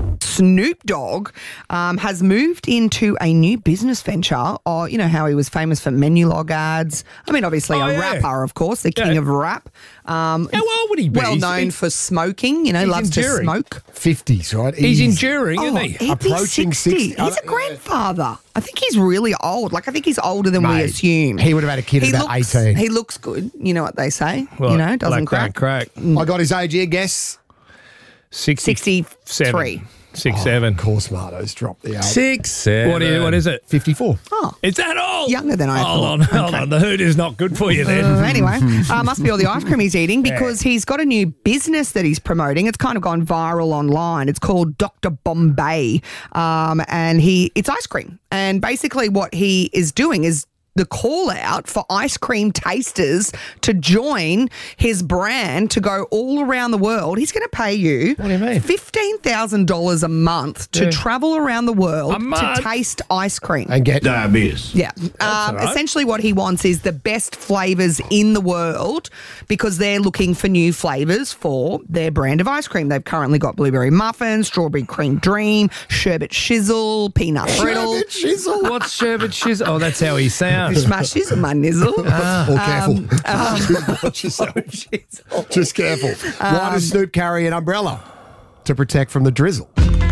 Speaker 8: Snoop Dogg um, has moved into a new business venture. Oh, you know how he was famous for menu log ads. I mean, obviously
Speaker 7: Oh,
Speaker 8: a
Speaker 7: yeah.
Speaker 8: rapper, of course, the king
Speaker 7: Yeah.
Speaker 8: of rap. Um,
Speaker 7: How old would he be?
Speaker 8: well
Speaker 7: He's-
Speaker 8: known
Speaker 7: he's-
Speaker 8: for smoking. You know,
Speaker 7: he's
Speaker 8: loves
Speaker 7: enduring.
Speaker 8: to smoke.
Speaker 9: fifties, right?
Speaker 7: He's enduring,
Speaker 8: Oh,
Speaker 7: isn't he?
Speaker 8: he'd be
Speaker 9: Approaching
Speaker 8: sixty.
Speaker 9: sixty.
Speaker 8: He's a grandfather. I think he's really old. Like I think he's older than we
Speaker 9: Mate,
Speaker 8: assume.
Speaker 9: he would have had a kid at
Speaker 8: He
Speaker 9: about
Speaker 8: looks,
Speaker 9: eighteen.
Speaker 8: He looks good. You know what they say.
Speaker 7: Well,
Speaker 8: you know, doesn't
Speaker 7: black
Speaker 8: crack.
Speaker 7: don't crack.
Speaker 9: I got his age here, guess.
Speaker 7: sixty-seven.
Speaker 8: sixty-three.
Speaker 7: Six, seven.
Speaker 9: Of course, Marto's dropped the album.
Speaker 7: Six, seven. What, is, what is it?
Speaker 9: fifty-four.
Speaker 8: Oh,
Speaker 7: Is that all?
Speaker 8: younger than I
Speaker 7: Hold
Speaker 8: thought.
Speaker 7: on, hold
Speaker 8: Okay.
Speaker 7: on. The hood is not good for you then.
Speaker 8: Uh, anyway, uh, must be all the ice cream he's eating because he's got a new business that he's promoting. It's kind of gone viral online. It's called Doctor Bombay, um, and he it's ice cream. And basically, what he is doing is the call out for ice cream tasters to join his brand to go all around the world. He's going to pay you
Speaker 7: What do you mean?
Speaker 8: fifteen thousand dollars a month to
Speaker 7: Yeah.
Speaker 8: travel around the world
Speaker 7: A
Speaker 8: to
Speaker 7: month?
Speaker 8: taste ice cream.
Speaker 9: And get
Speaker 23: Diabetes.
Speaker 8: Yeah. Um,
Speaker 7: all right.
Speaker 8: Essentially, what he wants is the best flavours in the world because they're looking for new flavours for their brand of ice cream. They've currently got blueberry muffin, strawberry cream dream, sherbet shizzle, peanut brittle.
Speaker 9: Sherbet shizzle.
Speaker 7: What's sherbet shizzle? Oh, that's how he sounds.
Speaker 8: It's my shizzle, my nizzle.
Speaker 9: Oh, careful.
Speaker 8: Um,
Speaker 9: Watch yourself. Just careful. Why does Snoop carry an umbrella? To protect from the drizzle.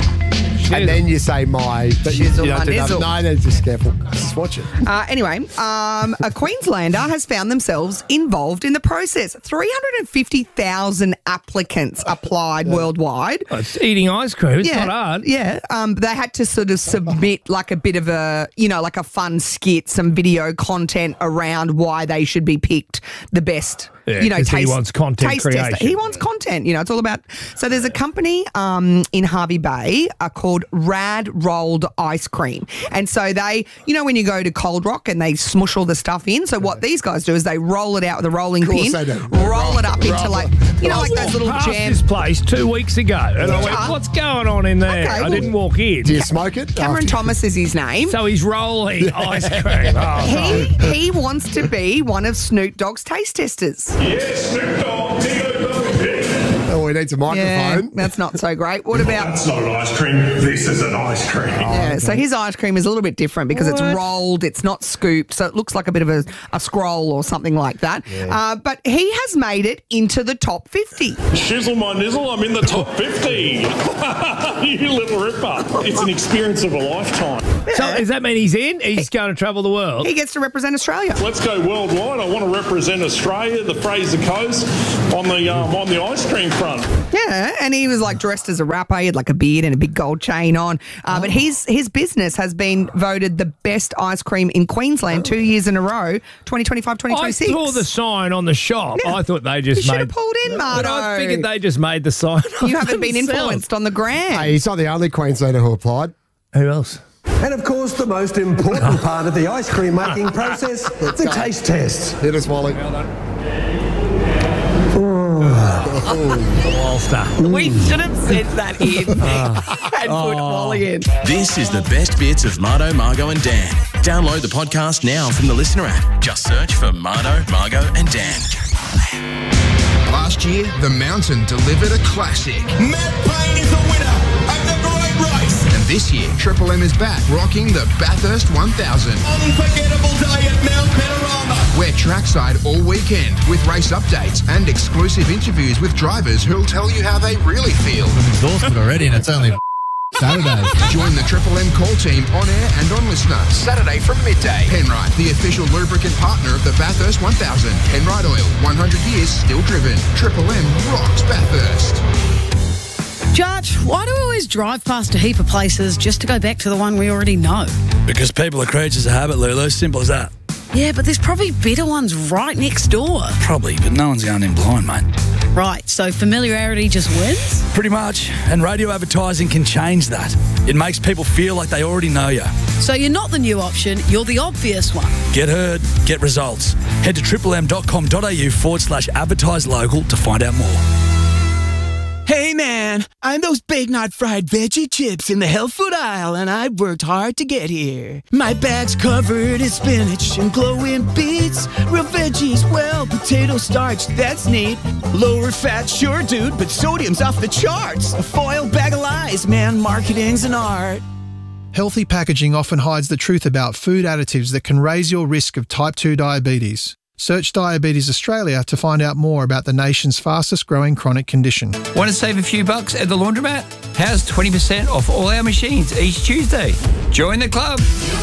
Speaker 9: And then you say my. But you,
Speaker 8: Shizzle,
Speaker 9: you don't
Speaker 8: my
Speaker 9: do that.
Speaker 8: nizzle.
Speaker 9: No, no, just careful. Just watch it.
Speaker 8: Uh, anyway, um, a Queenslander has found themselves involved in the process. three hundred fifty thousand applicants applied worldwide.
Speaker 7: Oh, it's eating ice cream. It's
Speaker 8: yeah,
Speaker 7: not hard.
Speaker 8: Yeah, um, they had to sort of submit like a bit of a, you know, like a fun skit, some video content around why they should be picked the best.
Speaker 7: Yeah,
Speaker 8: you know,
Speaker 7: 'cause he
Speaker 8: taste,
Speaker 7: wants content
Speaker 8: taste tester.
Speaker 7: creation.
Speaker 8: He wants content. You know, it's all about. So there's a company um, in Harvey Bay uh, called Rad Rolled Ice Cream, and so they, you know, when you go to Cold Rock and they smush all the stuff in. So what these guys do is they roll it out with a rolling
Speaker 9: course
Speaker 8: pin,
Speaker 9: they do.
Speaker 8: roll it up into
Speaker 9: Roll
Speaker 8: like,
Speaker 9: it.
Speaker 8: you know,
Speaker 7: I
Speaker 8: like those
Speaker 7: walked
Speaker 8: little
Speaker 7: past
Speaker 8: jam.
Speaker 7: this place two weeks ago, and I
Speaker 8: Yeah.
Speaker 7: went, "What's going on in there?"
Speaker 8: Okay,
Speaker 7: I
Speaker 8: well-
Speaker 7: didn't walk in.
Speaker 9: Do you smoke it?
Speaker 8: Cameron
Speaker 9: After-
Speaker 8: Thomas is his name.
Speaker 7: So he's rolling ice cream. Oh,
Speaker 8: He he wants to be one of Snoop Dogg's taste testers.
Speaker 9: Oh, he needs a microphone.
Speaker 8: Yeah, that's not so great. What about...
Speaker 1: That's not an ice cream. This is an ice cream.
Speaker 8: Yeah, so his ice cream is a little bit different because
Speaker 1: What?
Speaker 8: it's rolled, it's not scooped, so it looks like a bit of a, a scroll or something like that.
Speaker 1: Yeah.
Speaker 8: Uh, but he has made it into the top fifty.
Speaker 1: Shizzle my nizzle, I'm in the top fifty. You little ripper. It's an experience of a lifetime.
Speaker 7: So does that mean he's in? He's going to travel the world?
Speaker 8: He gets to represent Australia.
Speaker 1: Let's go worldwide. I want to represent Australia, the Fraser Coast, on the um, on the ice cream front.
Speaker 8: Yeah, and he was like dressed as a rapper. He had like a beard and a big gold chain on. Uh, But his his business has been voted the best ice cream in Queensland two years in a row, twenty twenty-five, twenty twenty-six.
Speaker 7: I saw the sign on the shop.
Speaker 8: Yeah.
Speaker 7: I thought they just
Speaker 8: You should
Speaker 7: made...
Speaker 8: have pulled in,
Speaker 7: But
Speaker 8: Marto.
Speaker 7: I figured they just made the sign.
Speaker 8: You haven't been
Speaker 7: themselves.
Speaker 8: influenced on the gram.
Speaker 9: Hey, he's not the only Queenslander who applied.
Speaker 7: Who else?
Speaker 11: And of course, the most important part of the ice cream making process, the taste test.
Speaker 9: Hit us, Wally.
Speaker 7: Walster.
Speaker 8: We should have sent that in and put Wally in.
Speaker 6: This is the best bits of Marto, Margot and Dan. Download the podcast now from the Listener app. Just search for Marto, Margot and Dan.
Speaker 12: Last year, the Mountain delivered a classic.
Speaker 22: Matt Payne is the winner of the great race.
Speaker 12: And this year, Triple M is back rocking the Bathurst one thousand.
Speaker 22: Unforgettable day at Mount Panorama.
Speaker 12: We're trackside all weekend with race updates and exclusive interviews with drivers who'll tell you how they really feel.
Speaker 24: I'm exhausted already and it's only Saturday.
Speaker 12: Join the Triple M call team on air and on Listener. Saturday from midday. Penrite, the official lubricant partner of the Bathurst one thousand. Penrite Oil, one hundred years still driven. Triple M rocks Bathurst.
Speaker 25: Judge, why do we always drive past a heap of places just to go back to the one we already know?
Speaker 26: Because people are creatures of habit, Lulu. Simple as that.
Speaker 25: Yeah, but there's probably better ones right next door.
Speaker 26: Probably, but no one's going in blind, mate.
Speaker 25: Right, so familiarity just wins?
Speaker 26: Pretty much. And radio advertising can change that. It makes people feel like they already know you.
Speaker 25: So you're not the new option, you're the obvious one.
Speaker 26: Get heard, get results. Head to triplem.com.au forward slash advertise local to find out more.
Speaker 17: Hey man, I'm those Big Knot fried veggie chips in the health food aisle and I worked hard to get here. My bag's covered in spinach and glowing beets. Real veggies, well, potato starch, that's neat. Lower fat, sure dude, but sodium's off the charts. A foil bag of lies, man, marketing's an art.
Speaker 18: Healthy packaging often hides the truth about food additives that can raise your risk of type two diabetes. Search Diabetes Australia to find out more about the nation's fastest growing chronic condition.
Speaker 27: Want to save a few bucks at the laundromat? How's twenty percent off all our machines each Tuesday? Join the club.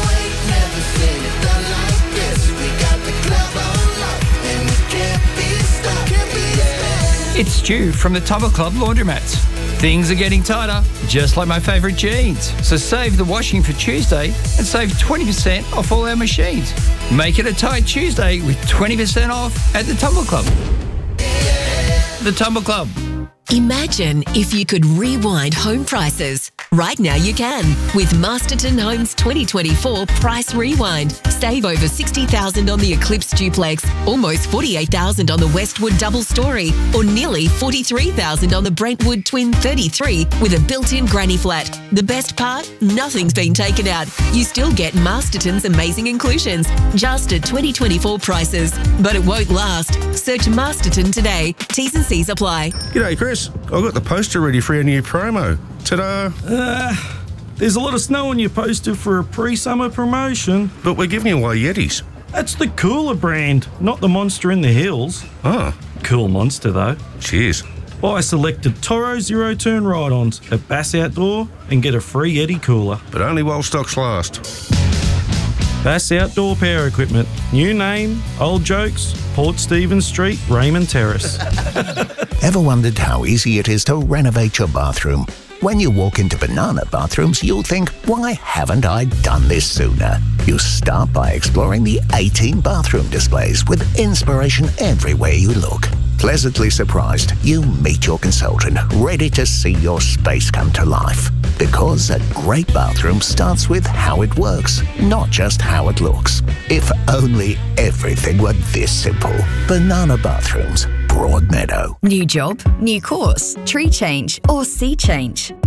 Speaker 27: It's Stu from the Tubber Club Laundromats. Things are getting tighter, just like my favourite jeans. So save the washing for Tuesday and save twenty percent off all our machines. Make it a tight Tuesday with twenty percent off at the Tumble Club. The Tumble Club.
Speaker 28: Imagine if you could rewind home prices. Right now you can with Masterton Homes twenty twenty-four Price Rewind. Save over sixty thousand dollars on the Eclipse Duplex, almost forty-eight thousand dollars on the Westwood Double Story, or nearly forty-three thousand dollars on the Brentwood Twin thirty-three with a built-in granny flat. The best part? Nothing's been taken out. You still get Masterton's amazing inclusions, just at twenty twenty-four prices. But it won't last. Search Masterton today. T's and C's apply.
Speaker 29: G'day, Chris. I've got the poster ready for your new promo. Ta-da!
Speaker 30: Uh, there's a lot of snow on your poster for a pre-summer promotion.
Speaker 29: But we're giving away Yetis.
Speaker 30: That's the Cooler brand, not the Monster in the Hills.
Speaker 29: Oh.
Speaker 30: Cool monster, though.
Speaker 29: Cheers.
Speaker 30: Buy selected Toro Zero Turn ride-ons at Bass Outdoor and get a free Yeti cooler.
Speaker 29: But only while stocks last.
Speaker 30: Bass Outdoor Power Equipment. New name, old jokes, Port Stephens Street, Raymond Terrace.
Speaker 31: Ever wondered how easy it is to renovate your bathroom? When you walk into Banana Bathrooms, you'll think, why haven't I done this sooner? You start by exploring the eighteen bathroom displays with inspiration everywhere you look. Pleasantly surprised, you meet your consultant, ready to see your space come to life. Because a great bathroom starts with how it works, not just how it looks. If only everything were this simple. Banana Bathrooms, Broadmeadow.
Speaker 19: New job, new course, tree change, or sea change.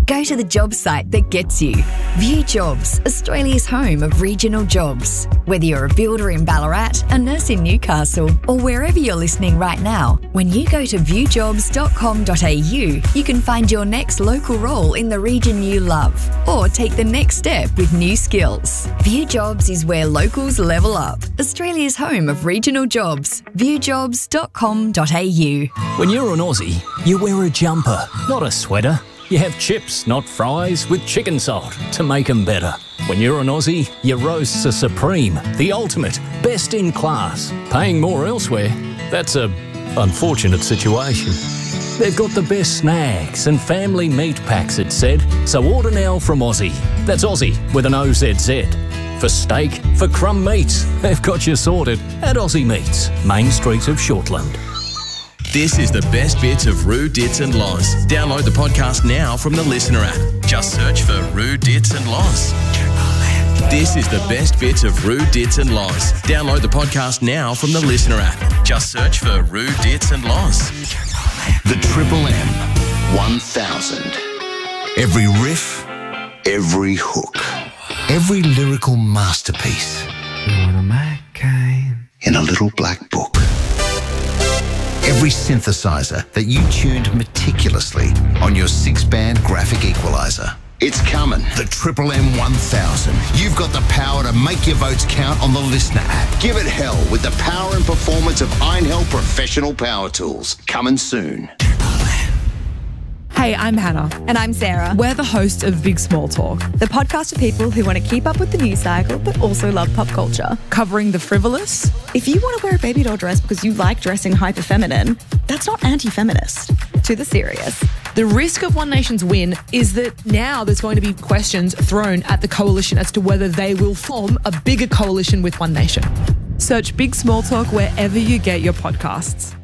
Speaker 19: Go to the job site that gets you. View Jobs, Australia's home of regional jobs. Whether you're a builder in Ballarat, a nurse in Newcastle, or wherever you're listening right now, when you go to view jobs dot com dot a u, you can find your next local role in the region you love, or take the next step with new skills. View Jobs is where locals level up. Australia's home of regional jobs. view jobs dot com dot a u.
Speaker 2: When you're an Aussie, you wear a jumper, not a sweater. You have chips, not fries, with chicken salt to make them better. When you're an Aussie, your roasts are supreme, the ultimate, best in class. Paying more elsewhere, that's a unfortunate situation. They've got the best snacks and family meat packs, it said. So order now from Aussie. That's Aussie with an O Z Z. For steak, for crumb meats, they've got you sorted at Aussie Meats, Main Street of Shortland.
Speaker 3: This is the best bits of Roo, Dits and Loz. Download the podcast now from the Listener app. Just search for Roo, Dits and Loz. This is the best bits of Roo, Dits and Loz. Download the podcast now from the Listener app. Just search for Roo, Dits and Loz.
Speaker 31: The Triple M one thousand. Every riff, every hook, every lyrical masterpiece in a little black book. Every synthesizer that you tuned meticulously on your six-band graphic equalizer. It's coming, the Triple M one thousand. You've got the power to make your votes count on the Listener app. Give it hell with the power and performance of Einhell Professional Power Tools. Coming soon.
Speaker 4: Hey, I'm Hannah.
Speaker 5: And I'm Sarah.
Speaker 4: We're the hosts of Big Small Talk,
Speaker 5: the podcast for people who want to keep up with the news cycle but also love pop culture.
Speaker 4: Covering the frivolous.
Speaker 5: If you want to wear a baby doll dress because you like dressing hyper feminine, that's not anti-feminist. To the serious.
Speaker 4: The risk of One Nation's win is that now there's going to be questions thrown at the coalition as to whether they will form a bigger coalition with One Nation. Search Big Small Talk wherever you get your podcasts.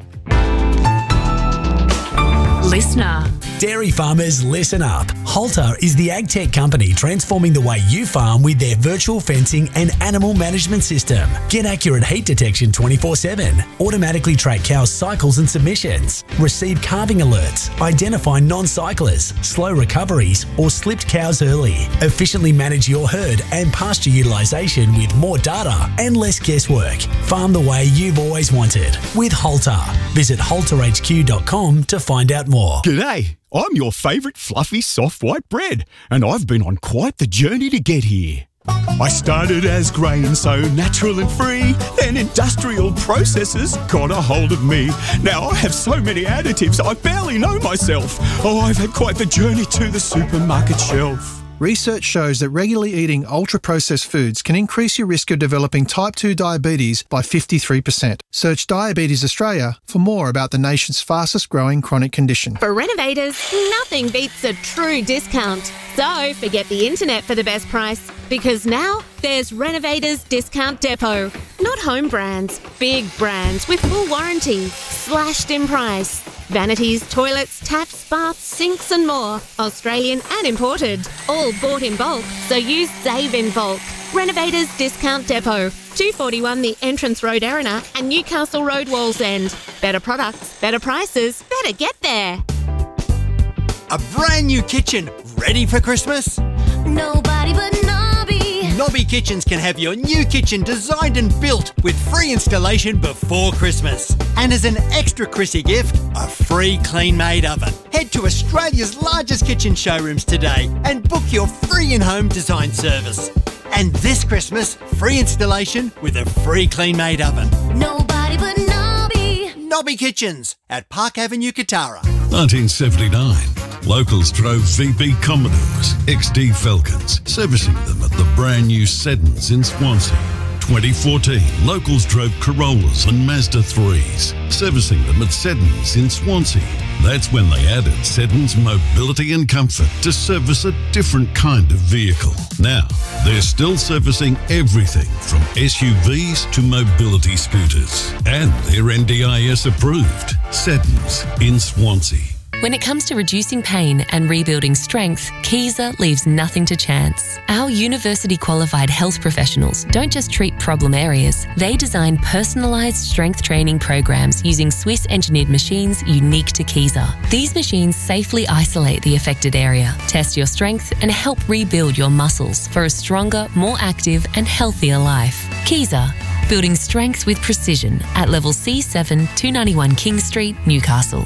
Speaker 10: Listener. Dairy farmers, listen up. Halter is the ag tech company transforming the way you farm with their virtual fencing and animal management system. Get accurate heat detection twenty-four seven. Automatically track cows' cycles and submissions. Receive calving alerts. Identify non-cyclers, slow recoveries, or slipped cows early. Efficiently manage your herd and pasture utilisation with more data and less guesswork. Farm the way you've always wanted with Halter. Visit halter h q dot com to find out more.
Speaker 13: G'day. I'm your favourite fluffy soft white bread, and I've been on quite the journey to get here. I started as grain, so natural and free, then industrial processes got a hold of me. Now I have so many additives I barely know myself. Oh, I've had quite the journey to the supermarket shelf.
Speaker 18: Research shows that regularly eating ultra-processed foods can increase your risk of developing type two diabetes by fifty-three percent. Search Diabetes Australia for more about the nation's fastest-growing chronic condition.
Speaker 14: For renovators, nothing beats a true discount. So forget the internet for the best price, because now there's Renovators Discount Depot. Not home brands, big brands with full warranty, slashed in price. Vanities, toilets, taps, baths, sinks and more. Australian and imported. All bought in bulk, so use Save in Bulk. Renovators Discount Depot. two forty-one The Entrance Road, Erina, and Newcastle Road, Wallsend. Better products, better prices, better get there.
Speaker 15: A brand new kitchen, ready for Christmas?
Speaker 16: Nobody but Nobby.
Speaker 15: Nobby Kitchens can have your new kitchen designed and built with free installation before Christmas. And as an extra Chrissy gift, a free clean-made oven. Head to Australia's largest kitchen showrooms today and book your free in-home design service. And this Christmas, free installation with a free clean-made oven.
Speaker 16: Nobody but Nobby.
Speaker 15: Nobby Kitchens at Park Avenue, Katara.
Speaker 20: nineteen seventy-nine. Locals drove V B Commodores, X D Falcons, servicing them at the brand new Seddons in Swansea. twenty fourteen, locals drove Corollas and Mazda threes, servicing them at Seddons in Swansea. That's when they added Seddons Mobility and Comfort to service a different kind of vehicle. Now, they're still servicing everything from S U Vs to mobility scooters. And they're N D I S approved. Seddons in Swansea.
Speaker 28: When it comes to reducing pain and rebuilding strength, Kaiser leaves nothing to chance. Our university-qualified health professionals don't just treat problem areas, they design personalised strength training programs using Swiss-engineered machines unique to Kaiser. These machines safely isolate the affected area, test your strength and help rebuild your muscles for a stronger, more active and healthier life. Kaiser, building strength with precision at level C seven, two ninety-one King Street, Newcastle.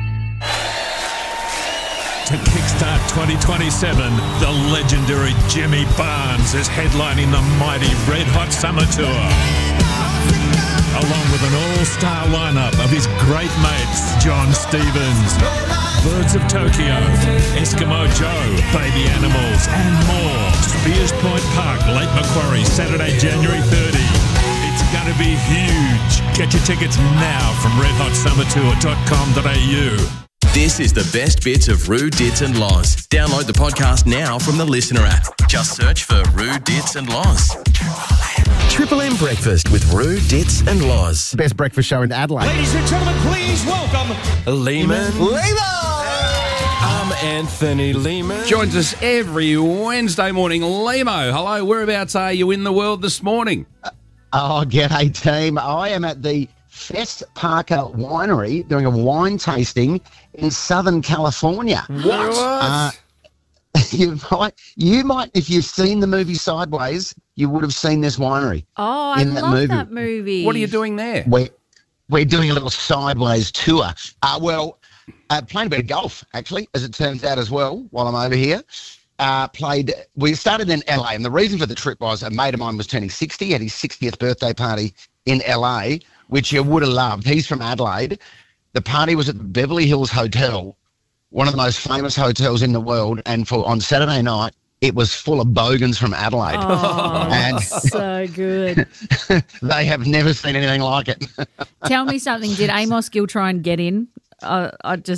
Speaker 1: To kickstart twenty twenty-seven, the legendary Jimmy Barnes is headlining the mighty Red Hot Summer Tour. Along with an all-star lineup of his great mates, John Stevens, Birds of Tokyo, Eskimo Joe, Baby Animals, and more. Spears Point Park, Lake Macquarie, Saturday, January thirtieth. It's going to be huge. Get your tickets now from red hot summer tour dot com dot a u.
Speaker 3: This is the best bits of Roo, Dits and Loz. Download the podcast now from the Listener app. Just search for Roo, Dits and Loz. Triple M Breakfast with Roo, Dits and Loz.
Speaker 6: Best breakfast show in Adelaide.
Speaker 7: Ladies and gentlemen, please welcome
Speaker 8: Lehman.
Speaker 7: Lehman!
Speaker 8: I'm Anthony Lehman.
Speaker 7: Joins us every Wednesday morning. Lemo, hello, whereabouts are you in the world this morning?
Speaker 6: Uh, oh, g'day team. I am at the Fest Parker Winery doing a wine tasting in Southern California.
Speaker 7: What?
Speaker 6: Uh, you might, you might, if you've seen the movie Sideways, you would have seen this winery.
Speaker 25: Oh, I
Speaker 6: in that
Speaker 25: love
Speaker 6: movie.
Speaker 25: that movie.
Speaker 7: What are you doing there?
Speaker 6: We're, we're doing a little Sideways tour. Uh, well, uh, playing a bit of golf, actually, as it turns out as well, while I'm over here. Uh, played, we started in L A, and the reason for the trip was a mate of mine was turning sixty, had his sixtieth birthday party in L A, which you would have loved. He's from Adelaide. The party was at the Beverly Hills Hotel, one of the most famous hotels in the world, and for on Saturday night, it was full of bogans from Adelaide.
Speaker 25: Oh,
Speaker 6: and
Speaker 25: so good.
Speaker 6: They have never seen anything like it.
Speaker 25: Tell me something. Did Amos Gill try and get in? Uh, I just...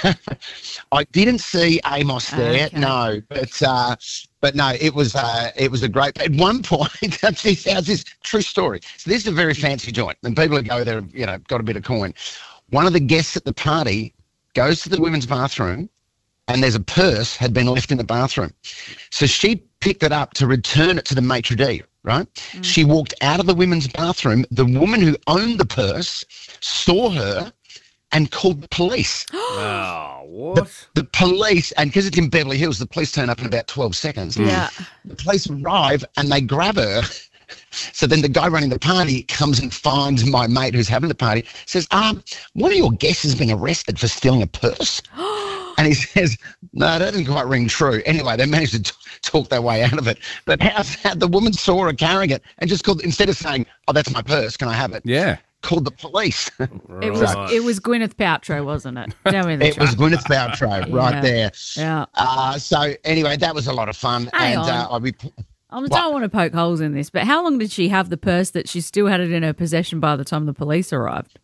Speaker 6: I didn't see Amos there,
Speaker 25: Okay.
Speaker 6: no, but uh, but no, it was uh, it was a great. At one point, that's this, that's this true story. So this is a very fancy joint, and people who go there, you know, got a bit of coin. One of the guests at the party goes to the women's bathroom, and there's a purse had been left in the bathroom, so she picked it up to return it to the maitre d'. Right? Mm. She walked out of the women's bathroom. The woman who owned the purse saw her and called the police.
Speaker 8: Wow, what?
Speaker 6: The, the police, and because it's in Beverly Hills, the police turn up in about twelve seconds.
Speaker 25: Yeah.
Speaker 6: The police arrive and they grab her. So then the guy running the party comes and finds my mate who's having the party, says, um, one of your guests has been arrested for stealing a purse. And he says, no, that doesn't quite ring true. Anyway, they managed to t- talk their way out of it. But how's that? The woman saw her carrying it and just called, instead of saying, oh, that's my purse, can I have it?
Speaker 7: Yeah.
Speaker 6: Called the police.
Speaker 25: It was it was Gwyneth Paltrow, wasn't it? Tell me the
Speaker 6: It was Gwyneth Paltrow right
Speaker 25: Yeah.
Speaker 6: there.
Speaker 25: Yeah.
Speaker 6: Uh, so anyway, that was a lot of fun.
Speaker 25: Hang
Speaker 6: and
Speaker 25: on.
Speaker 6: Uh, I'll be.
Speaker 25: I don't want to poke holes in this, but how long did she have the purse that she still had it in her possession by the time the police arrived?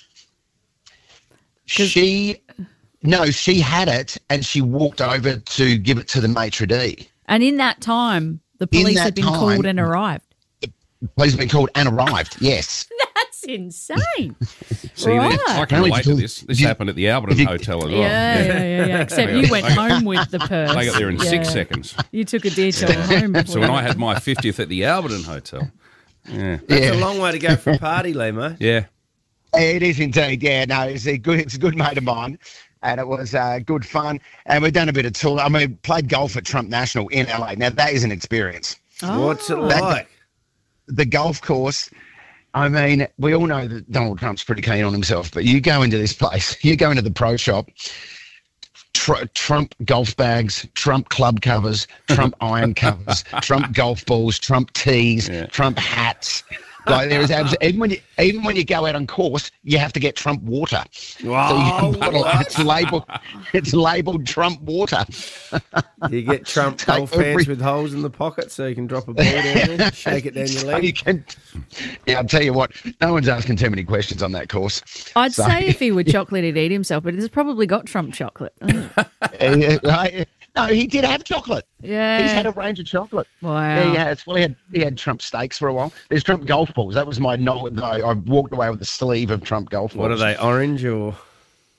Speaker 6: She, no, she had it and she walked over to give it to the maitre d'.
Speaker 25: And in that time, the
Speaker 6: In
Speaker 25: police
Speaker 6: that
Speaker 25: had been
Speaker 6: time-
Speaker 25: called and arrived.
Speaker 6: Police have been called and arrived, yes.
Speaker 25: That's insane.
Speaker 7: See,
Speaker 25: right.
Speaker 7: I can relate to this. This happened at the Alberton Hotel as well.
Speaker 25: Yeah, yeah, yeah, yeah. Except you went home with the purse.
Speaker 7: I got there in
Speaker 25: Yeah.
Speaker 7: six seconds.
Speaker 25: You took a detour home before
Speaker 7: So when
Speaker 25: that.
Speaker 7: I had my fiftieth at the Alberton Hotel, yeah,
Speaker 8: That's
Speaker 6: Yeah.
Speaker 8: a long way to go for a party, Lemo.
Speaker 7: yeah.
Speaker 6: It is indeed, yeah. No, it's a good, it's a good mate of mine, and it was uh, good fun. And we've done a bit of tour. I mean, played golf at Trump National in L A. Now that is an experience.
Speaker 8: What's it
Speaker 6: That-
Speaker 8: like?
Speaker 6: The golf course. I mean, we all know that Donald Trump's pretty keen on himself, but you go into this place, you go into the pro shop, tr- Trump golf bags, Trump club covers, Trump iron covers, Trump golf balls, Trump tees, Trump hats. Like there is abs- even when you even when you go out on course, you have to get Trump water.
Speaker 8: Wow,
Speaker 6: So you can bottle,
Speaker 8: what?
Speaker 6: it's labeled it's labeled Trump water.
Speaker 8: You get Trump
Speaker 6: Take
Speaker 8: golf
Speaker 6: every-
Speaker 8: pants with holes in the pocket so you can drop a ball down there, shake it down your
Speaker 6: So
Speaker 8: leg.
Speaker 6: you can, yeah, I'll tell you what, no one's asking too many questions on that course.
Speaker 25: I'd
Speaker 6: So-
Speaker 25: say if he were chocolate, he'd eat himself, but it's probably got Trump chocolate.
Speaker 6: Uh, right? No, he did have chocolate.
Speaker 25: Yeah.
Speaker 6: He's had a range of chocolate.
Speaker 25: Wow.
Speaker 6: Yeah, he has. Well, he had he had Trump steaks for a while. There's Trump golf balls. That was my knowledge. I, I walked away with a sleeve of Trump golf balls.
Speaker 8: What are they, orange or?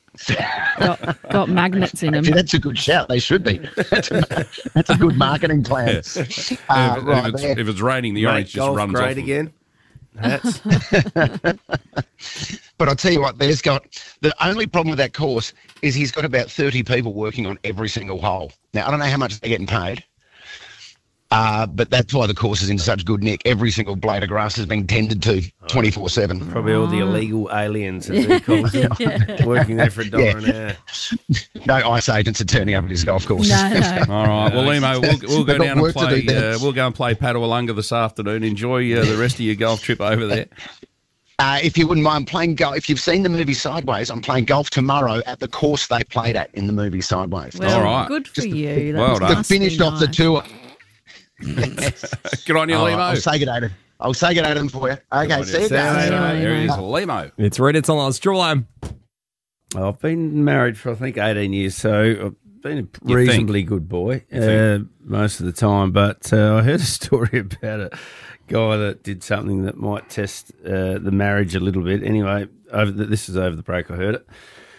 Speaker 25: got, got magnets in them.
Speaker 6: Actually, that's a good shout. They should be. That's a, that's a good marketing plan.
Speaker 7: Yeah.
Speaker 6: Uh,
Speaker 7: if,
Speaker 6: right
Speaker 7: if, it's,
Speaker 6: there.
Speaker 7: if it's raining, the
Speaker 8: Mate,
Speaker 7: orange just
Speaker 8: golf
Speaker 7: runs
Speaker 8: great
Speaker 7: off.
Speaker 8: again. Hats.
Speaker 6: But I'll tell you what, there's got the only problem with that course is he's got about thirty people working on every single hole. Now, I don't know how much they're getting paid, uh, but that's why the course is in such good nick. Every single blade of grass is being tended to twenty-four seven.
Speaker 8: Probably all the illegal aliens, as he calls them, working there for a dollar
Speaker 6: Yeah.
Speaker 8: an hour.
Speaker 6: No ICE agents are turning up at his golf course.
Speaker 25: No, no.
Speaker 7: All right. Well, Limo, we'll, we'll go
Speaker 6: They've got
Speaker 7: down and
Speaker 6: work to
Speaker 7: play.
Speaker 6: do there.
Speaker 7: Uh, we'll go and play Padawalunga this afternoon. Enjoy uh, the rest of your golf trip over there.
Speaker 6: Uh, if you wouldn't mind playing golf, if you've seen the movie Sideways, I'm playing golf tomorrow at the course they played at in the movie Sideways.
Speaker 25: Well,
Speaker 7: All right.
Speaker 25: good for you. That
Speaker 7: well done.
Speaker 6: They
Speaker 25: must be
Speaker 6: finished off the
Speaker 25: nice.
Speaker 6: tour.
Speaker 7: Good on you,
Speaker 6: Oh,
Speaker 7: Limo.
Speaker 6: I'll say good day to I'll say good day to them for you. Okay, see you
Speaker 8: See you
Speaker 6: guys.
Speaker 8: later.
Speaker 7: There he is, Limo.
Speaker 9: It's Reddit Online. Triple M.
Speaker 8: I've been married for, I think, eighteen years, so I've been a
Speaker 7: You
Speaker 8: reasonably good boy uh, most of the time. But uh, I heard a story about a guy that did something that might test uh, the marriage a little bit. Anyway, over the, this is over the break, I heard it.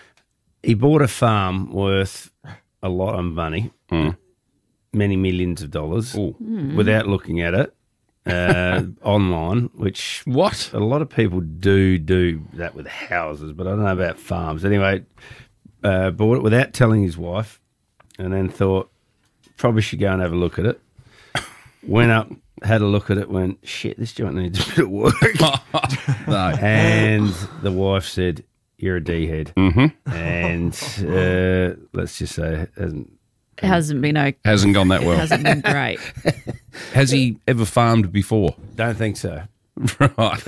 Speaker 8: He bought a farm worth a lot of money,
Speaker 7: Mm.
Speaker 8: many millions of dollars,
Speaker 25: Mm.
Speaker 8: without looking at it. Uh, online, which
Speaker 7: What?
Speaker 8: a lot of people do do that with houses, but I don't know about farms. Anyway, uh, bought it without telling his wife, and then thought probably should go and have a look at it. Went up, had a look at it, went, shit, this joint needs a bit of work.
Speaker 7: No.
Speaker 8: And the wife said, "You're a D head,"
Speaker 7: Mm-hmm.
Speaker 8: and uh, let's just say it hasn't.
Speaker 25: It hasn't been okay.
Speaker 7: Hasn't gone that
Speaker 25: It
Speaker 7: well.
Speaker 25: hasn't been great.
Speaker 7: Has he ever farmed before?
Speaker 8: Don't think so.
Speaker 7: Right.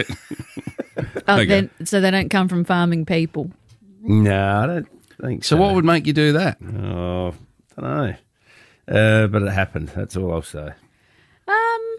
Speaker 25: Oh,
Speaker 7: Okay.
Speaker 25: then, so they don't come from farming people.
Speaker 8: No, I don't think so.
Speaker 7: So what would make you do that?
Speaker 8: Oh, I don't know. Uh, but it happened. That's all I'll say.
Speaker 25: Um,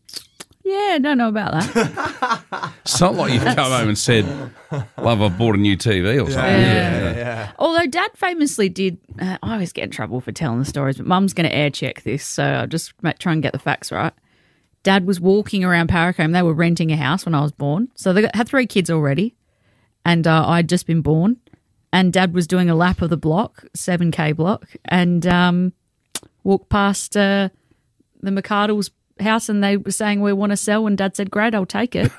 Speaker 25: yeah, don't know about that.
Speaker 7: It's not like you've come home and said, "Love, I've bought a new T V" or something.
Speaker 25: Yeah.
Speaker 9: yeah.
Speaker 25: Although Dad famously did, uh, I always get in trouble for telling the stories, but Mum's going to air check this, so I'll just ma- try and get the facts right. Dad was walking around Paracombe. They were renting a house when I was born, so they got, had three kids already, and uh, I'd just been born. And Dad was doing a lap of the block, seven K block, and um, walked past uh, the McArdle's house, and they were saying we want to sell, and Dad said, "Great, I'll take it,"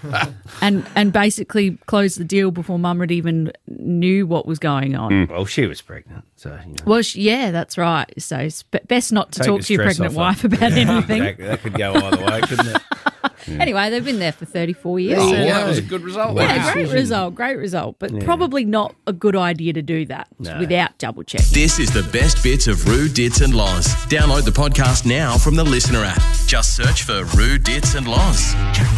Speaker 25: and and basically closed the deal before Mum had even knew what was going on.
Speaker 8: Well, she was pregnant, so you know.
Speaker 25: Well, she, yeah, that's right. So it's be- best not to
Speaker 8: Take
Speaker 25: talk
Speaker 8: the
Speaker 25: to your
Speaker 8: stress
Speaker 25: pregnant
Speaker 8: off
Speaker 25: wife
Speaker 8: her.
Speaker 25: about
Speaker 8: Yeah,
Speaker 25: anything.
Speaker 8: That, that could go either way, couldn't it?
Speaker 25: Anyway, they've been there for thirty-four years.
Speaker 7: Oh,
Speaker 25: so-
Speaker 7: that was a good result.
Speaker 25: Yeah, great result, great result. But
Speaker 8: Yeah.
Speaker 25: probably not a good idea to do that
Speaker 8: No.
Speaker 25: without double checking.
Speaker 3: This is the best bits of Roo, Dits and Loz. Download the podcast now from the Listener app. Just search for Roo, Dits and Loz.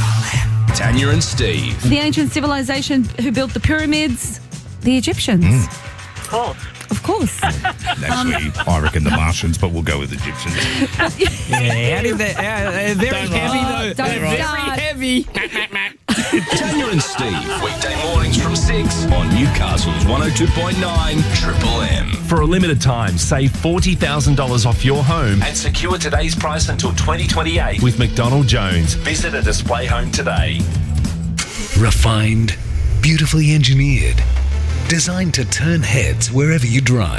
Speaker 3: Tanya and Steve.
Speaker 11: The ancient civilization who built the pyramids, the Egyptians.
Speaker 12: Of course.
Speaker 11: Of course.
Speaker 12: Actually, I reckon the Martians, but we'll go with Egyptians.
Speaker 9: Yeah, how did they, uh, they're very heavy, though.
Speaker 11: Don't
Speaker 9: They're
Speaker 11: start.
Speaker 9: very heavy.
Speaker 3: Tanya and Steve. Weekday mornings from six on Newcastle's one oh two point nine Triple M.
Speaker 17: For a limited time, save forty thousand dollars off your home and secure today's price until twenty twenty-eight with McDonald Jones. Visit a display home today.
Speaker 21: Refined, beautifully engineered, designed to turn heads wherever you drive.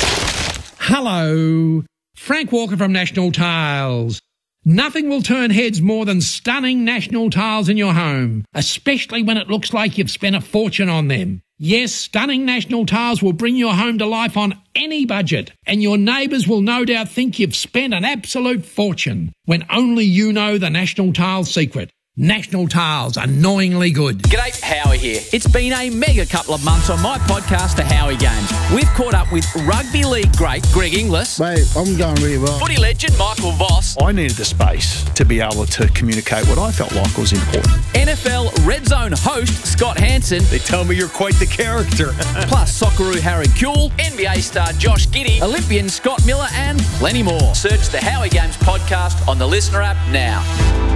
Speaker 22: Hello, Frank Walker from National Tiles. Nothing will turn heads more than stunning National Tiles in your home, especially when it looks like you've spent a fortune on them. Yes, stunning National Tiles will bring your home to life on any budget, and your neighbours will no doubt think you've spent an absolute fortune, when only you know the National Tiles secret. National Tiles, annoyingly good.
Speaker 23: G'day, Howie here. It's been a mega couple of months on my podcast, The Howie Games. We've caught up with rugby league great Greg Inglis.
Speaker 24: Mate, I'm going really well.
Speaker 23: Footy legend Michael Voss.
Speaker 24: I needed the space to be able to communicate what I felt like was important.
Speaker 23: N F L Red Zone host Scott Hansen.
Speaker 24: They tell me you're quite the character.
Speaker 23: Plus Socceroo Harry Kuehl, N B A star Josh Giddey, Olympian Scott Miller, and plenty more. Search The Howie Games podcast on the Listener app now.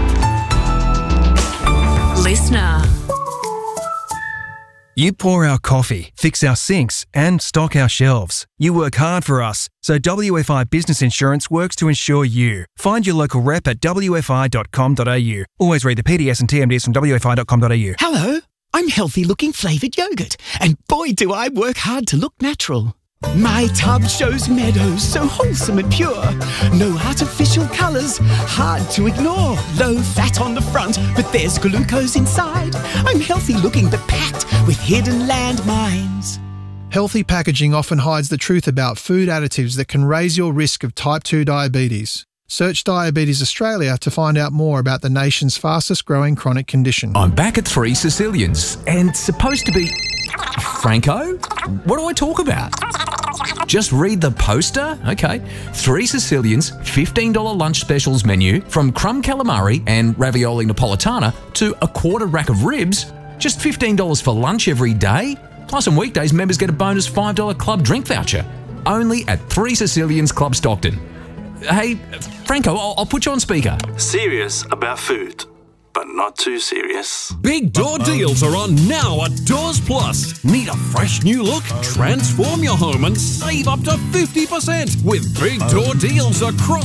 Speaker 19: Listener.
Speaker 26: You pour our coffee, fix our sinks, and stock our shelves. You work hard for us, so W F I Business Insurance works to insure you. Find your local rep at w f i dot com dot a u. Always read the P D S and T M Ds from w f i dot com dot a u.
Speaker 27: Hello,
Speaker 2: I'm healthy looking flavoured yogurt, and boy do I work hard to look natural. My tub shows meadows so wholesome and pure. No artificial colours, hard to ignore. Low fat on the front, but there's glucose inside. I'm healthy looking but packed with hidden landmines.
Speaker 4: Healthy packaging often hides the truth about food additives that can raise your risk of type two diabetes. Search Diabetes Australia to find out more about the nation's fastest growing chronic condition.
Speaker 17: I'm back at Three Sicilians and supposed to be... Franco? What do I talk about? Just read the poster? Okay. Three Sicilians, fifteen dollars lunch specials menu from crumb calamari and ravioli napolitana to a quarter rack of ribs. Just fifteen dollars for lunch every day. Plus on weekdays, members get a bonus five dollars club drink voucher. Only at Three Sicilians Club Stockton. Hey, Franco, I'll, I'll put you on speaker.
Speaker 5: Serious about food, but not too serious.
Speaker 10: Big door deals are on now at Doors Plus. Need a fresh new look? Transform your home and save up to fifty percent with big door deals across